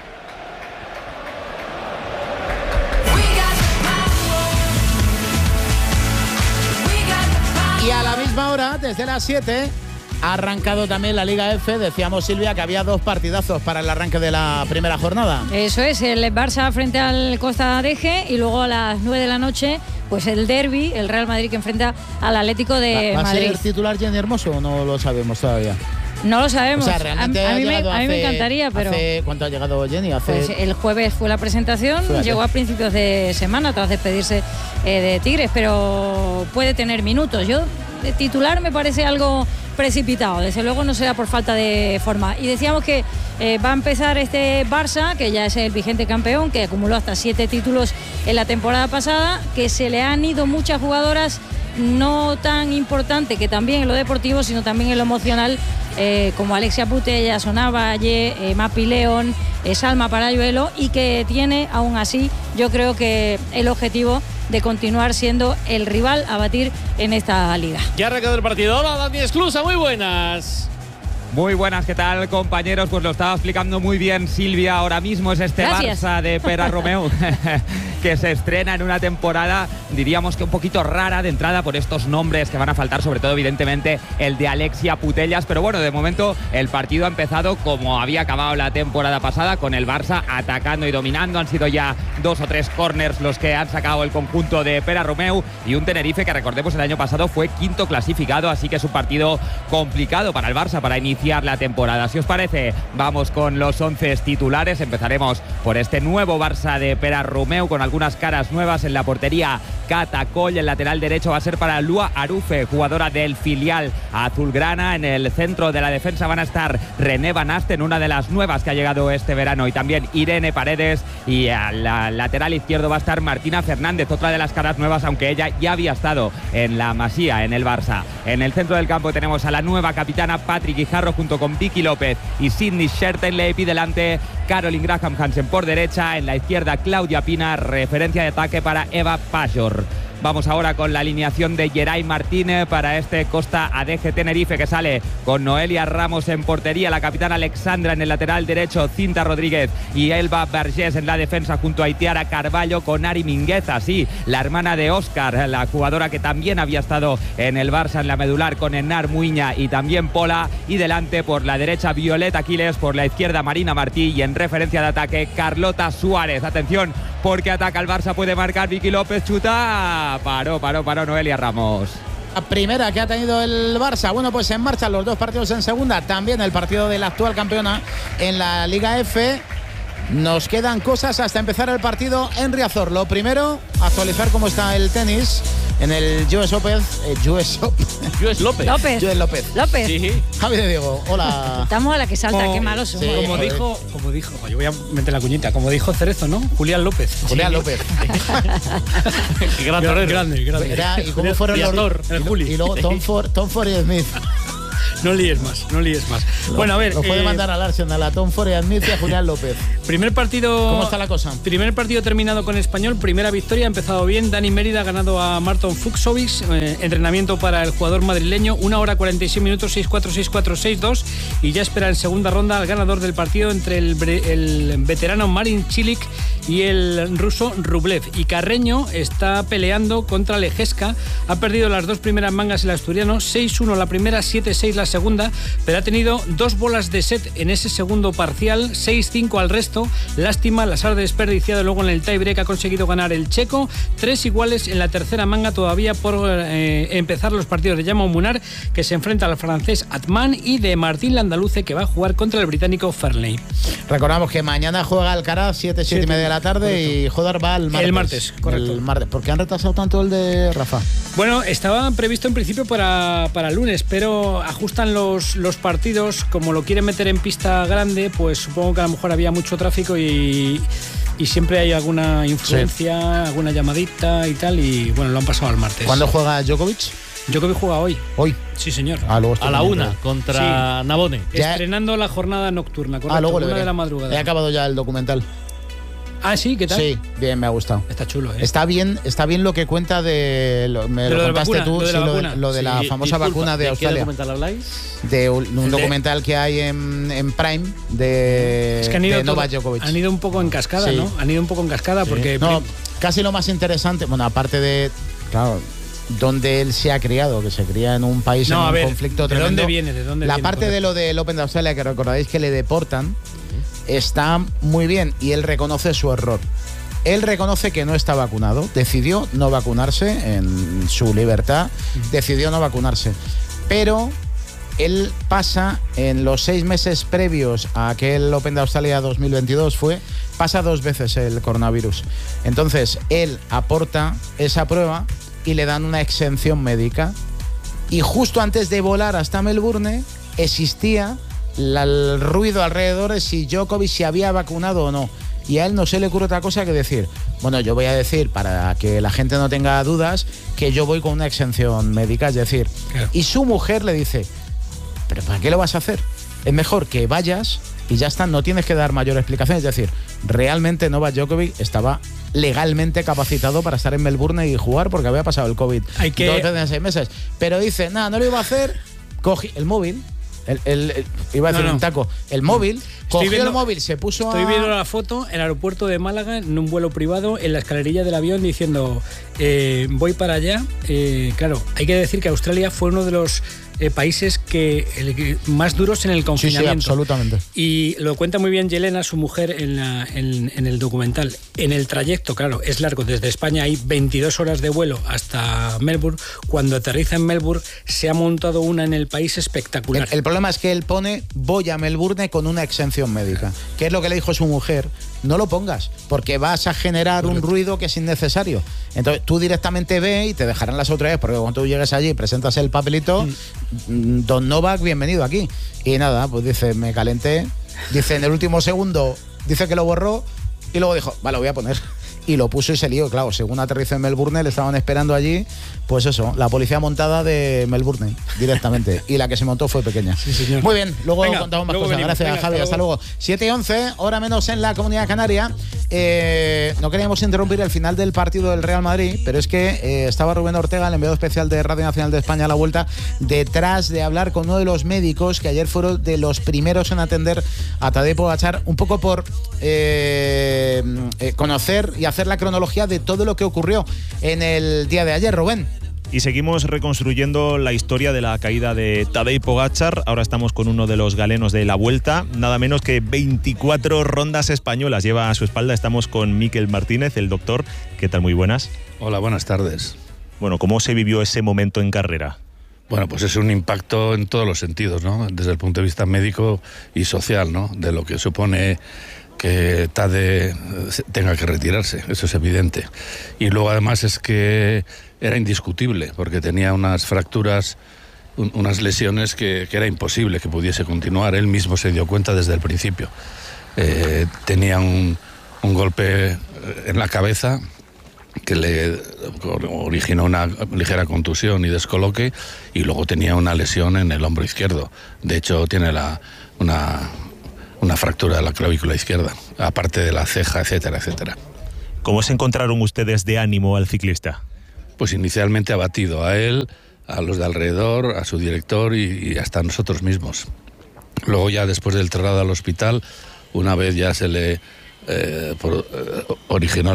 Y a la misma hora, desde las 7, ha arrancado también la Liga F. Decíamos, Silvia, que había 2 partidazos para el arranque de la primera jornada. Eso es, el Barça frente al Costa d'Eje, y luego a las 9 de la noche, pues el derbi, el Real Madrid, que enfrenta al Atlético de Madrid. ¿Va a ser titular Jenny Hermoso o no lo sabemos todavía? No lo sabemos. O sea, realmente a mí me encantaría, pero... ¿Cuánto ha llegado Jenny? Pues el jueves fue la presentación, llegó a principios de semana tras despedirse de Tigres, pero puede tener minutos. Yo, de titular, me parece algo precipitado, desde luego no será por falta de forma. Y decíamos que va a empezar este Barça, que ya es el vigente campeón, que acumuló hasta 7 títulos en la temporada pasada, que se le han ido muchas jugadoras, no tan importante que también en lo deportivo, sino también en lo emocional, como Alexia Putellas, sonaba Mapi León, Salma Parayuelo, y que tiene aún así, yo creo que el objetivo de continuar siendo el rival a batir en esta liga. Ya ha arrancado el partido. Hola, Dani Esclusa, muy buenas. Muy buenas, ¿qué tal, compañeros? Pues lo estaba explicando muy bien Silvia. Ahora mismo es este Gracias. Barça de Pere Romeu que se estrena en una temporada, diríamos que un poquito rara de entrada por estos nombres que van a faltar, sobre todo evidentemente el de Alexia Putellas. Pero bueno, de momento el partido ha empezado como había acabado la temporada pasada, con el Barça atacando y dominando. Han sido ya 2 o 3 corners los que han sacado el conjunto de Pere Romeu, y un Tenerife que, recordemos, el año pasado fue 5º clasificado, así que es un partido complicado para el Barça para iniciar la temporada. Si os parece, vamos con los 11 titulares. Empezaremos por este nuevo Barça de Pere Romeu, con algunas caras nuevas. En la portería, Cata Coll. El lateral derecho va a ser para Lua Arufe, jugadora del filial azulgrana. En el centro de la defensa van a estar René Van Asten, una de las nuevas que ha llegado este verano, y también Irene Paredes. Y al lateral izquierdo va a estar Martina Fernández, otra de las caras nuevas, aunque ella ya había estado en la Masía, en el Barça. En el centro del campo tenemos a la nueva capitana Patrick Guijarro, junto con Vicky López y Sidney Schertenleib, y delante Caroline Graham Hansen por derecha. En la izquierda, Claudia Pina, referencia de ataque para Eva Pajor. Vamos ahora con la alineación de Geray Martínez para este Costa d'Eje Tenerife, que sale con Noelia Ramos en portería, la capitana Alexandra en el lateral derecho, Cinta Rodríguez y Elba Vergés en la defensa, junto a Itiara Carballo, con Ari Mingueza, sí, la hermana de Óscar, la jugadora que también había estado en el Barça en la medular, con Enar Muiña y también Pola. Y delante, por la derecha, Violeta Aquiles, por la izquierda, Marina Martí, y en referencia de ataque, Carlota Suárez. Atención, porque ataca el Barça, puede marcar Vicky López, chuta, paró Noelia Ramos. La primera que ha tenido el Barça. Bueno, pues en marcha los dos partidos en segunda. También el partido de la actual campeona en la Liga F. Nos quedan cosas hasta empezar el partido en Riazor. Lo primero, actualizar cómo está el tenis en el US Open. US López. Sí. Javi de Diego, hola. Estamos a la que salta, qué malos somos. Sí, como dijo, yo voy a meter la cuñita, como dijo Cerezo, ¿no? Julián López. Qué gran torero. Grande. Era, ¿y cómo fueron y luego Tom Ford y Smith. No líes más. Bueno, a ver. Nos puede mandar al Arsenal, a Tom Ford y a Smith y a Julián López. Primer partido. ¿Cómo está la cosa? Primer partido terminado con Español, primera victoria, ha empezado bien. Dani Mérida ha ganado a Marton Fuxovic. Entrenamiento para el jugador madrileño, 1 hora 46 minutos, 6-4, 6-4, 6-2. Y ya espera en segunda ronda al ganador del partido entre el veterano Marin Cilic y el ruso Rublev. Y Carreño está peleando contra Lejeska. Ha perdido las dos primeras mangas el asturiano, 6-1 la primera, 7-6 la segunda, pero ha tenido 2 bolas de set en ese segundo parcial, 6-5 al resto. Lástima, las ha desperdiciado. Luego en el tiebreak ha conseguido ganar el checo, 3 iguales en la tercera manga, todavía por empezar los partidos de Jaume Munar, que se enfrenta al francés Atman, y de Martín Landaluce, que va a jugar contra el británico Fernley. Recordamos que mañana juega Alcaraz 7 y media de la tarde, correcto. Y Jodar va el martes. Correcto. El martes. ¿Por qué han retrasado tanto el de Rafa? Bueno, estaba previsto en principio para el lunes, pero ajustan los partidos, como lo quieren meter en pista grande, pues supongo que a lo mejor había mucho tráfico y siempre hay alguna influencia, alguna llamadita y tal, y bueno, lo han pasado al martes. ¿Cuándo juega Djokovic? Djokovic juega hoy. ¿Hoy? Sí, señor. A la 1 contra Navone. Estrenando la jornada nocturna, correcto. Luego 1 de la madrugada. He acabado ya el documental. Ah, sí, ¿qué tal? Sí, bien, me ha gustado. Está chulo, ¿eh? Está bien lo que cuenta de lo contaste tú, lo de la famosa vacuna de Australia. ¿De qué documental habláis? De un documental que hay en Prime de Novak Djokovic. Han ido un poco en cascada, sí. ¿no? Han ido un poco en cascada porque... No, casi lo más interesante, bueno, aparte de... Claro, donde él se ha criado, que se cría en un país en un conflicto tremendo. ¿De dónde la viene, parte de lo del Open de Australia, que recordáis que le deportan, está muy bien, y él reconoce su error. Él reconoce que no está vacunado, decidió no vacunarse en su libertad, decidió no vacunarse. Pero él pasa, en los 6 meses previos a aquel Open de Australia 2022 pasa 2 veces el coronavirus. Entonces, él aporta esa prueba y le dan una exención médica. Y justo antes de volar hasta Melbourne existía el ruido alrededor de si Djokovic se había vacunado o no. Y a él no se le ocurre otra cosa que decir, bueno, yo voy a decir, para que la gente no tenga dudas, que yo voy con una exención médica, es decir, claro. Y su mujer le dice, ¿pero para qué lo vas a hacer? Es mejor que vayas y ya está, no tienes que dar mayor explicación. Es decir, realmente Novak Djokovic estaba legalmente capacitado para estar en Melbourne y jugar porque había pasado el COVID 2 veces en 6 meses. Pero dice, nada, no lo iba a hacer, cogí el móvil. Iba a decir un taco. El móvil, cogió el móvil, se puso Estoy viendo la foto en el aeropuerto de Málaga, en un vuelo privado, en la escalerilla del avión, diciendo, voy para allá. Claro, hay que decir que Australia fue uno de los países más duros en el confinamiento. Sí, absolutamente. Y lo cuenta muy bien Yelena, su mujer, en el documental. En el trayecto, claro, es largo. Desde España hay 22 horas de vuelo hasta Melbourne. Cuando aterriza en Melbourne, se ha montado una en el país espectacular. El problema es que él pone, voy a Melbourne con una exención médica. ¿Qué es lo que le dijo su mujer? No lo pongas, porque vas a generar un ruido que es innecesario. Entonces tú directamente ve y te dejarán las autoridades, porque cuando tú llegues allí, presentas el papelito, Don Novak, bienvenido aquí. Y nada, pues dice, me calenté. Dice, en el último segundo, dice que lo borró y luego dijo, vale, lo voy a poner. Y lo puso y se lió. Claro, según aterrizó en Melbourne, le estaban esperando allí, pues eso, la policía montada de Melbourne directamente. Y la que se montó fue pequeña. Sí, señor. Muy bien, luego contamos más cosas. Gracias, Javi. Hasta luego. 7:11, hora menos en la Comunidad Canaria. No queríamos interrumpir el final del partido del Real Madrid, pero es que estaba Rubén Ortega, el enviado especial de Radio Nacional de España a la vuelta, detrás de hablar con uno de los médicos que ayer fueron de los primeros en atender a Tadej Pogačar, un poco por conocer y hacer la cronología de todo lo que ocurrió en el día de ayer. Rubén. Y seguimos reconstruyendo la historia de la caída de Tadej Pogačar. Ahora estamos con uno de los galenos de la Vuelta. Nada menos que 24 rondas españolas lleva a su espalda. Estamos con Miquel Martínez, el doctor. ¿Qué tal? Muy buenas. Hola, buenas tardes. Bueno, ¿cómo se vivió ese momento en carrera? Bueno, pues es un impacto en todos los sentidos, ¿no? Desde el punto de vista médico y social, ¿no? De lo que supone que Tadej tenga que retirarse, eso es evidente. Y luego además es que era indiscutible, porque tenía unas fracturas, unas lesiones que era imposible que pudiese continuar. Él mismo se dio cuenta desde el principio. Tenía un golpe en la cabeza que le originó una ligera contusión y descoloque, y luego tenía una lesión en el hombro izquierdo. De hecho, tiene una fractura de la clavícula izquierda, aparte de la ceja, etcétera, etcétera. ¿Cómo se encontraron ustedes de ánimo al ciclista? Pues inicialmente abatido, a él, a los de alrededor, a su director y hasta a nosotros mismos. Luego ya después del traslado al hospital, una vez ya se le originamos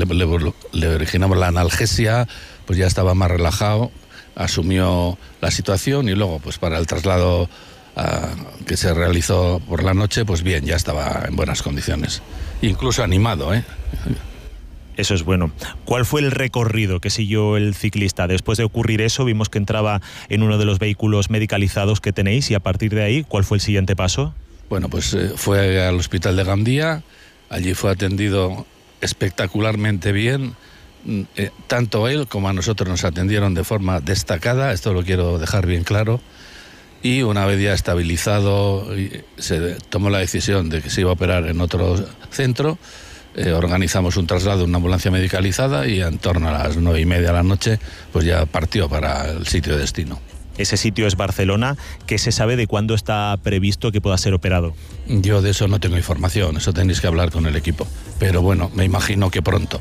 la analgesia, pues ya estaba más relajado, asumió la situación y luego pues para el traslado que se realizó por la noche, pues bien, ya estaba en buenas condiciones, incluso animado, ¿eh? Eso es bueno. ¿Cuál fue el recorrido que siguió el ciclista? Después de ocurrir eso, vimos que entraba en uno de los vehículos medicalizados que tenéis, y a partir de ahí, ¿cuál fue el siguiente paso? Bueno, pues fue al hospital de Gandía. Allí fue atendido espectacularmente bien. Tanto él como a nosotros nos atendieron de forma destacada, esto lo quiero dejar bien claro. Y una vez ya estabilizado, se tomó la decisión de que se iba a operar en otro centro. Organizamos un traslado, una ambulancia medicalizada, y en torno a las 9:30 de la noche pues ya partió para el sitio de destino. Ese sitio es Barcelona. ¿Qué se sabe de cuándo está previsto que pueda ser operado? Yo de eso no tengo información, eso tenéis que hablar con el equipo. Pero bueno, me imagino que pronto.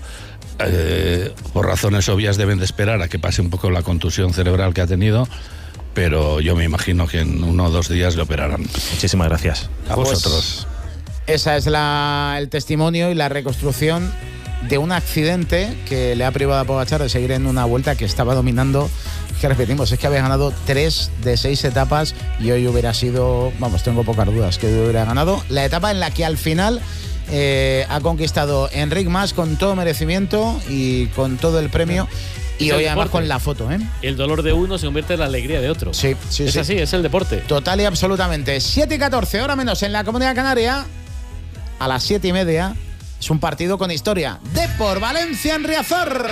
Por razones obvias deben de esperar a que pase un poco la contusión cerebral que ha tenido, pero yo me imagino que en 1 o 2 días le operarán. Muchísimas gracias. A vosotros. Esa es el testimonio y la reconstrucción de un accidente que le ha privado a Pogačar de seguir en una Vuelta que estaba dominando. Que repetimos, es que había ganado 3 de 6 etapas y hoy hubiera sido, vamos, tengo pocas dudas que hoy hubiera ganado la etapa en la que al final ha conquistado Enric Mas con todo merecimiento y con todo el premio. Y hoy además con la foto, ¿eh? El dolor de uno se convierte en la alegría de otro. Sí, sí, es sí. así, es el deporte. Total y absolutamente. 7:14, hora menos en la Comunidad Canaria. A las 7:30 es un partido con historia. Depor Valencia en Riazor.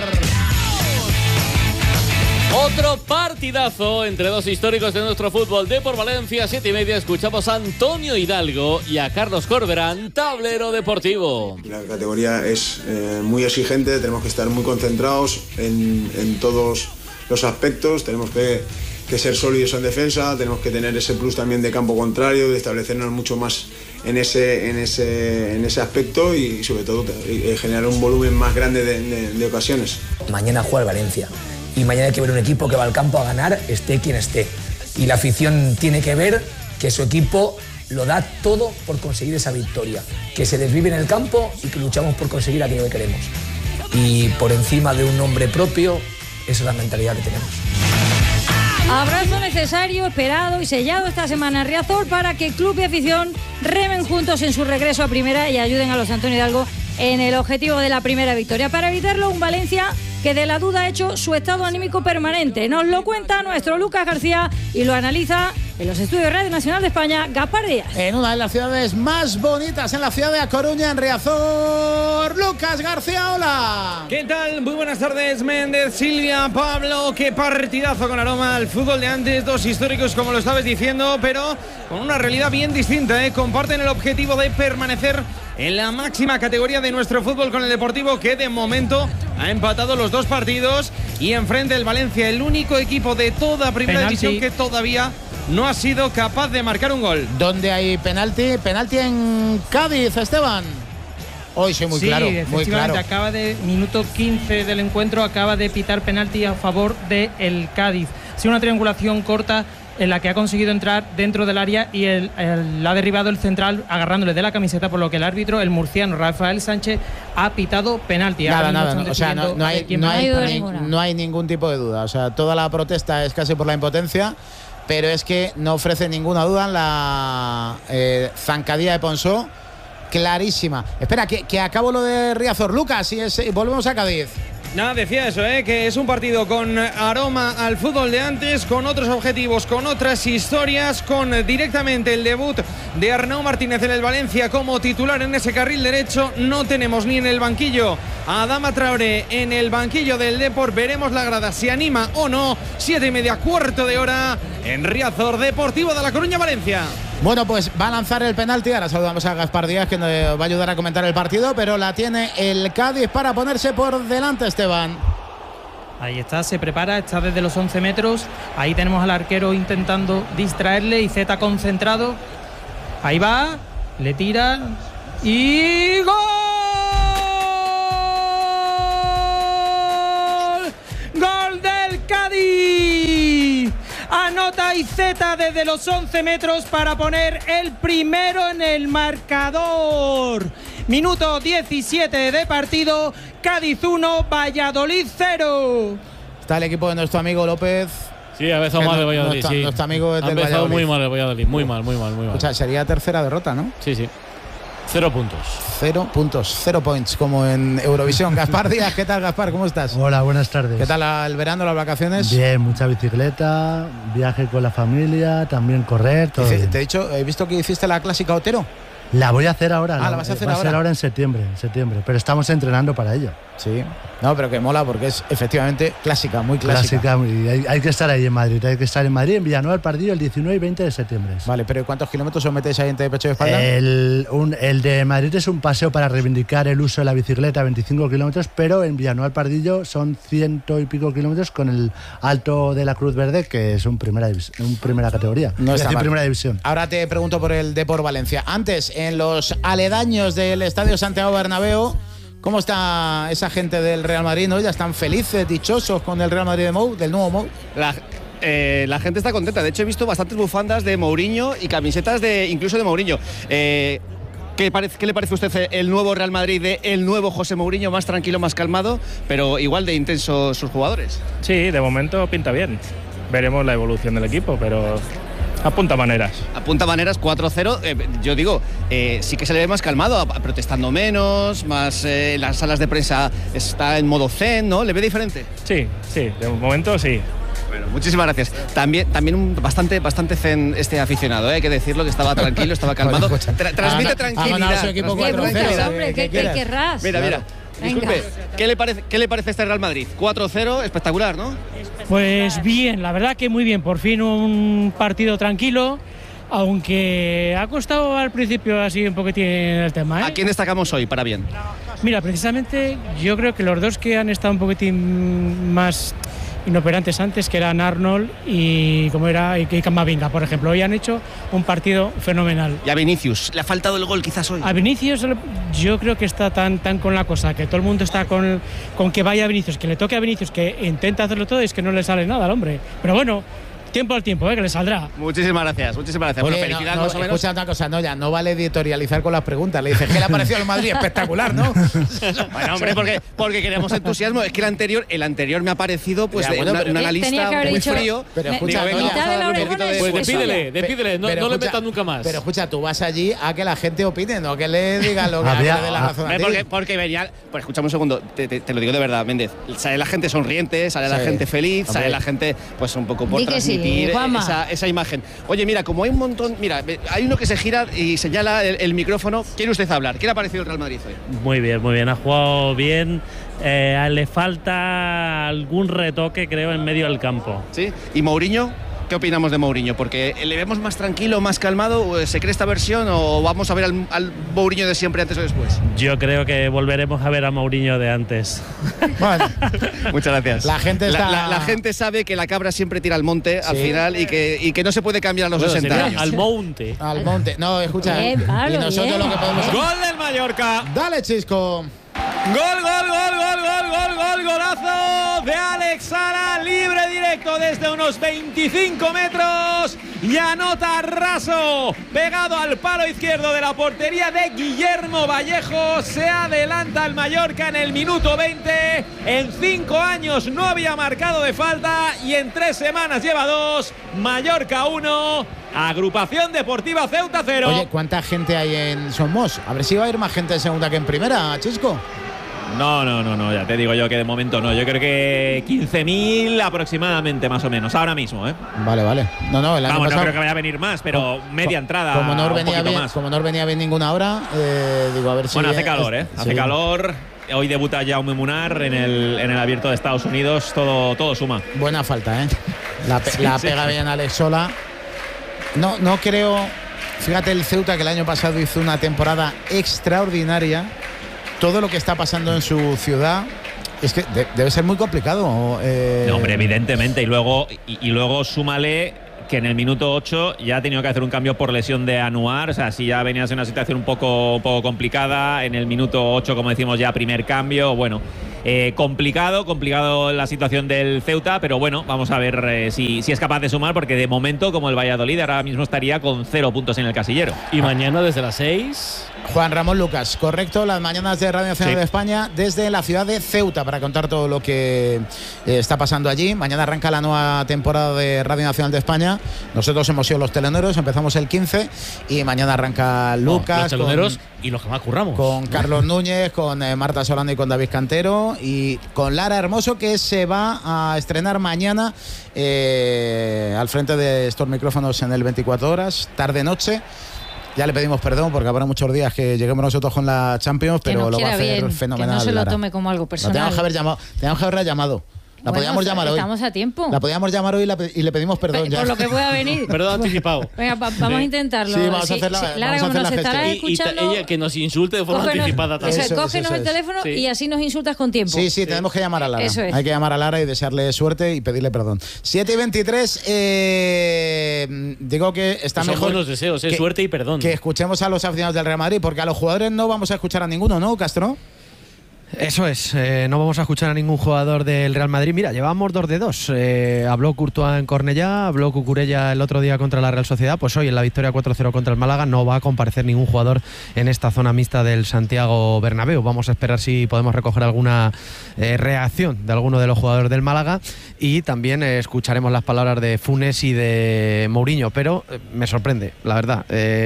Otro partidazo entre dos históricos de nuestro fútbol. Depor Valencia, 7:30. Escuchamos a Antonio Hidalgo y a Carlos Corberán, tablero deportivo. La categoría es muy exigente, tenemos que estar muy concentrados en todos los aspectos, tenemos que ser sólidos en defensa, tenemos que tener ese plus también de campo contrario, de establecernos mucho más en ese aspecto y sobre todo generar un volumen más grande de ocasiones. Mañana juega el Valencia. Y mañana hay que ver un equipo que va al campo a ganar, esté quien esté. Y la afición tiene que ver que su equipo lo da todo por conseguir esa victoria. Que se desvive en el campo y que luchamos por conseguir aquello que queremos. Y por encima de un nombre propio, esa es la mentalidad que tenemos. Abrazo necesario, esperado y sellado esta semana en Riazor para que club y afición remen juntos en su regreso a primera y ayuden a los Antonio Hidalgo en el objetivo de la primera victoria. Para evitarlo, un Valencia que de la duda ha hecho su estado anímico permanente. Nos lo cuenta nuestro Lucas García y lo analiza en los estudios Radio Nacional de España, Gaspar Díaz. En una de las ciudades más bonitas, en la ciudad de A Coruña, en Riazor, Lucas García, hola. ¿Qué tal? Muy buenas tardes, Méndez, Silvia, Pablo. Qué partidazo con aroma al fútbol de antes. Dos históricos, como lo estabas diciendo, pero con una realidad bien distinta, ¿eh? Comparten el objetivo de permanecer en la máxima categoría de nuestro fútbol con el Deportivo, que de momento ha empatado los 2 partidos, y enfrente el Valencia, el único equipo de toda primera división que todavía no ha sido capaz de marcar un gol. ¿Dónde hay penalti? Penalti en Cádiz, Esteban. Hoy sí, muy claro, muy claro. Acaba de minuto 15 del encuentro, acaba de pitar penalti a favor del Cádiz. Sí, una triangulación corta en la que ha conseguido entrar dentro del área y ha derribado el central agarrándole de la camiseta, por lo que el árbitro, el murciano Rafael Sánchez, ha pitado penalti. Nada. O sea, no hay ningún tipo de duda. O sea, toda la protesta es casi por la impotencia, pero es que no ofrece ninguna duda en la zancadilla de Ponsó, clarísima. Espera, que acabo lo de Riazor. Lucas, y volvemos a Cádiz. Nada, decía eso, que es un partido con aroma al fútbol de antes, con otros objetivos, con otras historias, con directamente el debut de Arnau Martínez en el Valencia como titular en ese carril derecho. No tenemos ni en el banquillo a Adama Traoré, en el banquillo del Depor. Veremos la grada si anima o no. 7:30, cuarto de hora en Riazor, Deportivo de La Coruña, Valencia. Bueno, pues va a lanzar el penalti. Ahora saludamos a Gaspar Díaz, que nos va a ayudar a comentar el partido, pero la tiene el Cádiz para ponerse por delante, Esteban. Ahí está, se prepara, está desde los 11 metros. Ahí tenemos al arquero intentando distraerle y Zeta concentrado. Ahí va, le tira y ¡gol! ¡Gol del Cádiz! Anota Iceta desde los 11 metros para poner el primero en el marcador. Minuto 17 de partido. Cádiz 1, Valladolid 0. Está el equipo de nuestro amigo López. Sí, ha empezado mal el Valladolid. Nuestro amigo es del Valladolid. Ha empezado muy mal el Valladolid. Muy mal. O sea, sería tercera derrota, ¿no? Sí. 0 puntos. 0 puntos, 0 points, como en Eurovisión. Gaspar Díaz, ¿qué tal, Gaspar? ¿Cómo estás? Hola, buenas tardes. ¿Qué tal el verano, las vacaciones? Bien, mucha bicicleta, viaje con la familia, también correr, todo bien. Te he dicho, he visto que hiciste la clásica Otero. La voy a hacer ahora. ¿La vas a hacer ahora? Va a ser ahora en septiembre, pero estamos entrenando para ello. Sí, no, pero que mola porque es efectivamente clásica, muy clásica. Hay que estar ahí en Madrid, en Villanueva del Pardillo el 19 y 20 de septiembre. Vale, pero ¿cuántos kilómetros os metéis ahí entre pecho y espalda? El de Madrid es un paseo para reivindicar el uso de la bicicleta, 25 kilómetros, pero en Villanueva del Pardillo son 100 y pico kilómetros con el Alto de la Cruz Verde, que es un primera categoría. No está mal. Primera división. Ahora te pregunto por el Depor Valencia. Antes, en los aledaños del Estadio Santiago Bernabéu, ¿cómo está esa gente del Real Madrid, no? ¿Ya están felices, dichosos con el Real Madrid del nuevo Mou? La gente está contenta. De hecho, he visto bastantes bufandas de Mourinho y camisetas incluso de Mourinho. ¿Qué le parece a usted el nuevo Real Madrid el nuevo José Mourinho? Más tranquilo, más calmado, pero igual de intensos sus jugadores. Sí, de momento pinta bien. Veremos la evolución del equipo, pero apunta maneras. 4-0. Yo digo, sí que se le ve más calmado, protestando menos, más las salas de prensa está en modo zen, ¿no? ¿Le ve diferente? Sí, de momento sí. Bueno, muchísimas gracias. También bastante zen este aficionado, hay que decirlo, que estaba tranquilo, estaba calmado. Transmite tranquilidad. Su equipo 4-0. Hombre, ¿qué querrás? Mira. Disculpe, ¿qué le parece este Real Madrid? 4-0, espectacular, ¿no? Pues bien, la verdad que muy bien. Por fin un partido tranquilo, aunque ha costado al principio así un poquitín el tema, ¿eh? ¿A quién destacamos hoy para bien? Mira, precisamente yo creo que los dos que han estado un poquitín más inoperantes antes, que eran Arnold y Camavinga, por ejemplo, hoy han hecho un partido fenomenal. Y a Vinicius, ¿le ha faltado el gol quizás hoy? A Vinicius yo creo que está tan con la cosa, que todo el mundo está con que vaya a Vinicius, que le toque a Vinicius, que intenta hacerlo todo y es que no le sale nada al hombre. Pero bueno, tiempo al tiempo, que le saldrá. Muchísimas gracias. Oye, bueno, felicidades más o menos. Escucha una cosa, no vale editorializar con las preguntas. Le dices, ¿qué le ha parecido al Madrid? Espectacular, ¿no? Bueno, hombre, porque queremos entusiasmo. Es que el anterior me ha parecido pues un analista muy frío. Pero escucha, pues despídele, no le metas nunca más. Pero escucha, tú vas allí a que la gente opine, no que le digan lo que le dé la razón a ti. Porque venía, pues escuchame un segundo, te lo digo de verdad, Méndez. Sale la gente sonriente, sale la gente feliz, sale la gente pues un poco por transmitir esa imagen. Oye, mira, como hay un montón, mira, hay uno que se gira y señala el micrófono. ¿Quiere usted hablar? ¿Qué le ha parecido el Real Madrid hoy? Muy bien, ha jugado bien. Le falta algún retoque, creo, en medio del campo. ¿Sí? ¿Y Mourinho? ¿Qué opinamos de Mourinho? Porque le vemos más tranquilo, más calmado. ¿Se cree esta versión o vamos a ver al Mourinho de siempre antes o después? Yo creo que volveremos a ver a Mourinho de antes. Bueno, muchas gracias. La gente sabe que la cabra siempre tira al monte al final y que no se puede cambiar a los 60 años. Al monte. Al monte. No, escucha. Bien, Pablo, y nosotros bien. lo que podemos... ¡Gol del Mallorca! ¡Dale, Chisco! Golazo de Alex Sala, libre directo desde unos 25 metros y anota Raso, pegado al palo izquierdo de la portería de Guillermo Vallejo. Se adelanta el Mallorca en el minuto 20. En 5 años no había marcado de falta y en 3 semanas lleva 2. Mallorca 1, Agrupación Deportiva Ceuta 0. Oye, ¿cuánta gente hay en Somos? A ver si va a ir más gente en segunda que en primera, Chisco. No, ya te digo yo que de momento no. Yo creo que 15.000 aproximadamente, más o menos, ahora mismo, ¿eh? Vale. No, el año pasado, no creo que vaya a venir más, pero media entrada. Como no venía bien ninguna hora, digo, a ver si. Bueno, hace calor, ¿eh? Hace calor. Hoy debuta Jaume Munar en el Abierto de Estados Unidos. Todo suma. Buena falta, ¿eh? La pega bien Alex Sola. No creo. Fíjate, el Ceuta, que el año pasado hizo una temporada extraordinaria. Todo lo que está pasando en su ciudad es que debe ser muy complicado. No, hombre, evidentemente. Y luego súmale que en el minuto 8 ya ha tenido que hacer un cambio por lesión de Anuar. O sea, si ya venías en una situación un poco complicada, en el minuto 8, como decimos, ya primer cambio. Bueno, complicado la situación del Ceuta, pero bueno, vamos a ver si es capaz de sumar, porque de momento, como el Valladolid, ahora mismo estaría con 0 puntos en el casillero. Y mañana desde las 6... Juan Ramón Lucas, correcto, las mañanas de Radio Nacional de España desde la ciudad de Ceuta para contar todo lo que está pasando allí. Mañana arranca la nueva temporada de Radio Nacional de España. Nosotros hemos sido los teloneros, empezamos el 15 y mañana arranca Lucas. Los teloneros y los que más curramos. Con Carlos Núñez, con Marta Solano y con David Cantero y con Lara Hermoso, que se va a estrenar mañana al frente de estos micrófonos en el 24 horas, tarde-noche. Ya le pedimos perdón porque habrá muchos días que lleguemos nosotros con la Champions, pero lo va a hacer fenomenal. Que no se lo Lara. tome como algo personal. Teníamos que haberla llamado. La podíamos llamar hoy. Estamos a tiempo. La podíamos llamar hoy y le pedimos perdón. Por lo que pueda venir. Perdón anticipado. Venga, vamos a intentarlo. Sí, vamos a hacerla. Lara, como nos estarás escuchando. Y ella que nos insulte de forma anticipada también. Cógenos el teléfono y así nos insultas con tiempo. Sí, tenemos que llamar a Lara. Eso es. Hay que llamar a Lara y desearle suerte y pedirle perdón. 7:23. Digo que está son mejor. Buenos deseos, suerte y perdón. Que escuchemos a los aficionados del Real Madrid, porque a los jugadores no vamos a escuchar a ninguno, ¿no, Castro? Eso es, no vamos a escuchar a ningún jugador del Real Madrid. Mira, llevamos 2 de 2. Habló Courtois en Cornellá, habló Cucurella el otro día contra la Real Sociedad. Pues hoy en la victoria 4-0 contra el Málaga no va a comparecer ningún jugador en esta zona mixta del Santiago Bernabéu. Vamos a esperar si podemos recoger alguna reacción de alguno de los jugadores del Málaga y también escucharemos las palabras de Funes y de Mourinho, pero me sorprende, la verdad.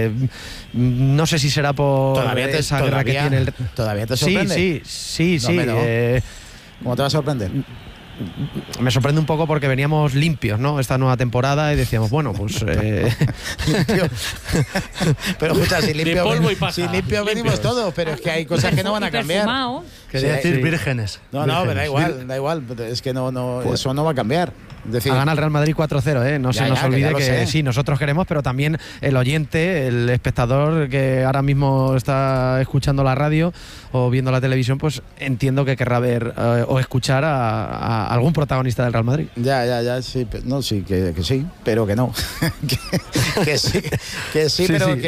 No sé si será por esa guerra que tiene el... ¿Todavía te sorprende? Sí. ¿Cómo te va a sorprender? Me sorprende un poco porque veníamos limpios, ¿no? Esta nueva temporada y decíamos, bueno, pues... Limpio. Pero escucha, si limpio venimos todos, pero es que hay cosas que no van a cambiar. Quería decir vírgenes. No, pero da igual. Es que eso no va a cambiar. Ha ganado el Real Madrid 4-0, no se nos olvide que sí, nosotros queremos, pero también el oyente, el espectador que ahora mismo está escuchando la radio o viendo la televisión, pues entiendo que querrá ver o escuchar a algún protagonista del Real Madrid. Ya, sí, que sí, pero que no. que sí,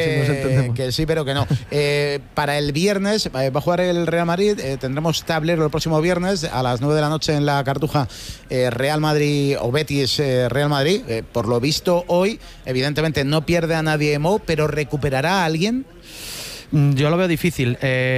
pero que no. Para el viernes va a jugar el Real Madrid, tendremos tablero el próximo viernes a las 9 de la noche en la Cartuja, Real Madrid o Betis Real Madrid. Por lo visto hoy, evidentemente no pierde a nadie Mo, pero ¿recuperará a alguien? Yo lo veo difícil.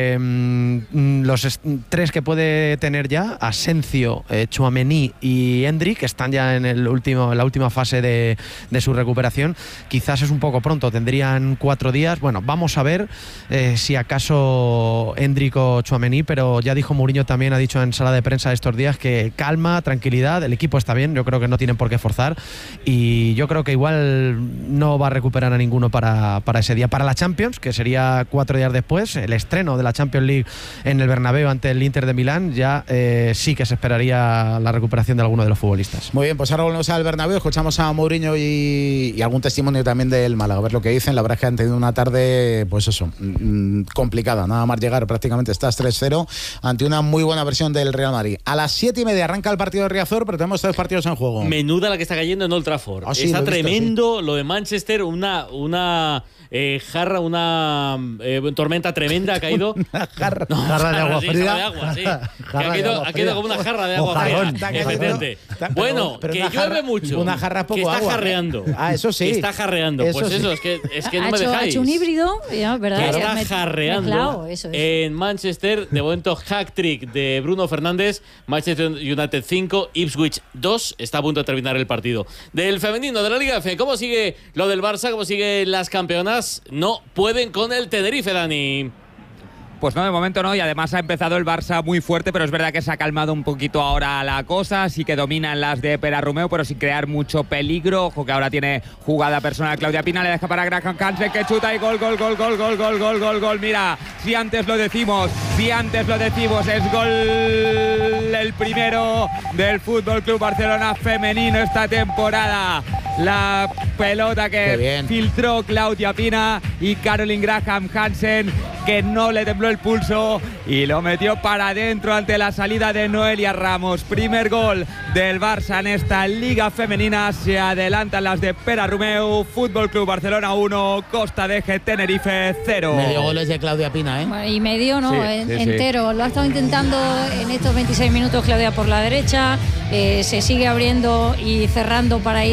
Los 3 que puede tener ya, Asencio, Tchouaméni y Endrick, que están ya en la última fase de su recuperación. Quizás es un poco pronto, tendrían 4 días. Bueno, vamos a ver si acaso Endrick o Tchouaméni, pero ya dijo Mourinho, también ha dicho en sala de prensa estos días que calma, tranquilidad, el equipo está bien, yo creo que no tienen por qué forzar y yo creo que igual no va a recuperar a ninguno para ese día. Para la Champions, que sería 4 días después, el estreno de la Champions League en el Bernabéu ante el Inter de Milán, ya sí que se esperaría la recuperación de alguno de los futbolistas. Muy bien, pues ahora volvemos al Bernabéu, escuchamos a Mourinho y algún testimonio también del Málaga, a ver lo que dicen. La verdad es que han tenido una tarde, pues eso, complicada, nada más llegar prácticamente estás 3-0 ante una muy buena versión del Real Madrid. A las 7:30 arranca el partido de Riazor, pero tenemos 3 partidos en juego. Menuda la que está cayendo en Old Trafford. Sí, está tremendo, sí. lo de Manchester, una jarra, una tormenta tremenda ha caído. Jarra de agua fría. Jarra de agua, sí. Ha quedado como una jarra de agua fría. Efectivamente. Bueno, que llueve mucho. Una jarra poco agua. agua. Está jarreando. Eso sí. Está jarreando. Pues eso, es que no me dejáis. Ha hecho un híbrido, ¿verdad? Que está jarreando. Eso. En Manchester, de momento, hack-trick de Bruno Fernández. Manchester United 5, Ipswich 2. Está a punto de terminar el partido. Del femenino de la Liga F, ¿cómo sigue lo del Barça? ¿Cómo siguen las campeonas? No pueden con el Tenerife, Dani. Pues no, de momento no, y además ha empezado el Barça muy fuerte, pero es verdad que se ha calmado un poquito ahora la cosa, sí que dominan las de Perarrumeu, pero sin crear mucho peligro. Ojo que ahora tiene jugada personal Claudia Pina, le deja para Graham Hansen, que chuta y gol. Mira, si antes lo decimos, es gol el primero del Fútbol Club Barcelona femenino esta temporada. La pelota que filtró Claudia Pina y Caroline Graham Hansen, que no le tembló el pulso y lo metió para adentro ante la salida de Noelia Ramos. Primer gol del Barça en esta Liga Femenina. Se adelantan las de Perarrumeu. Fútbol Club Barcelona 1, Costa de Eje Tenerife 0. Medio gol es de Claudia Pina, ¿eh? Bueno, y medio no, entero. Lo ha estado intentando en estos 26 minutos Claudia por la derecha. Se sigue abriendo y cerrando para ir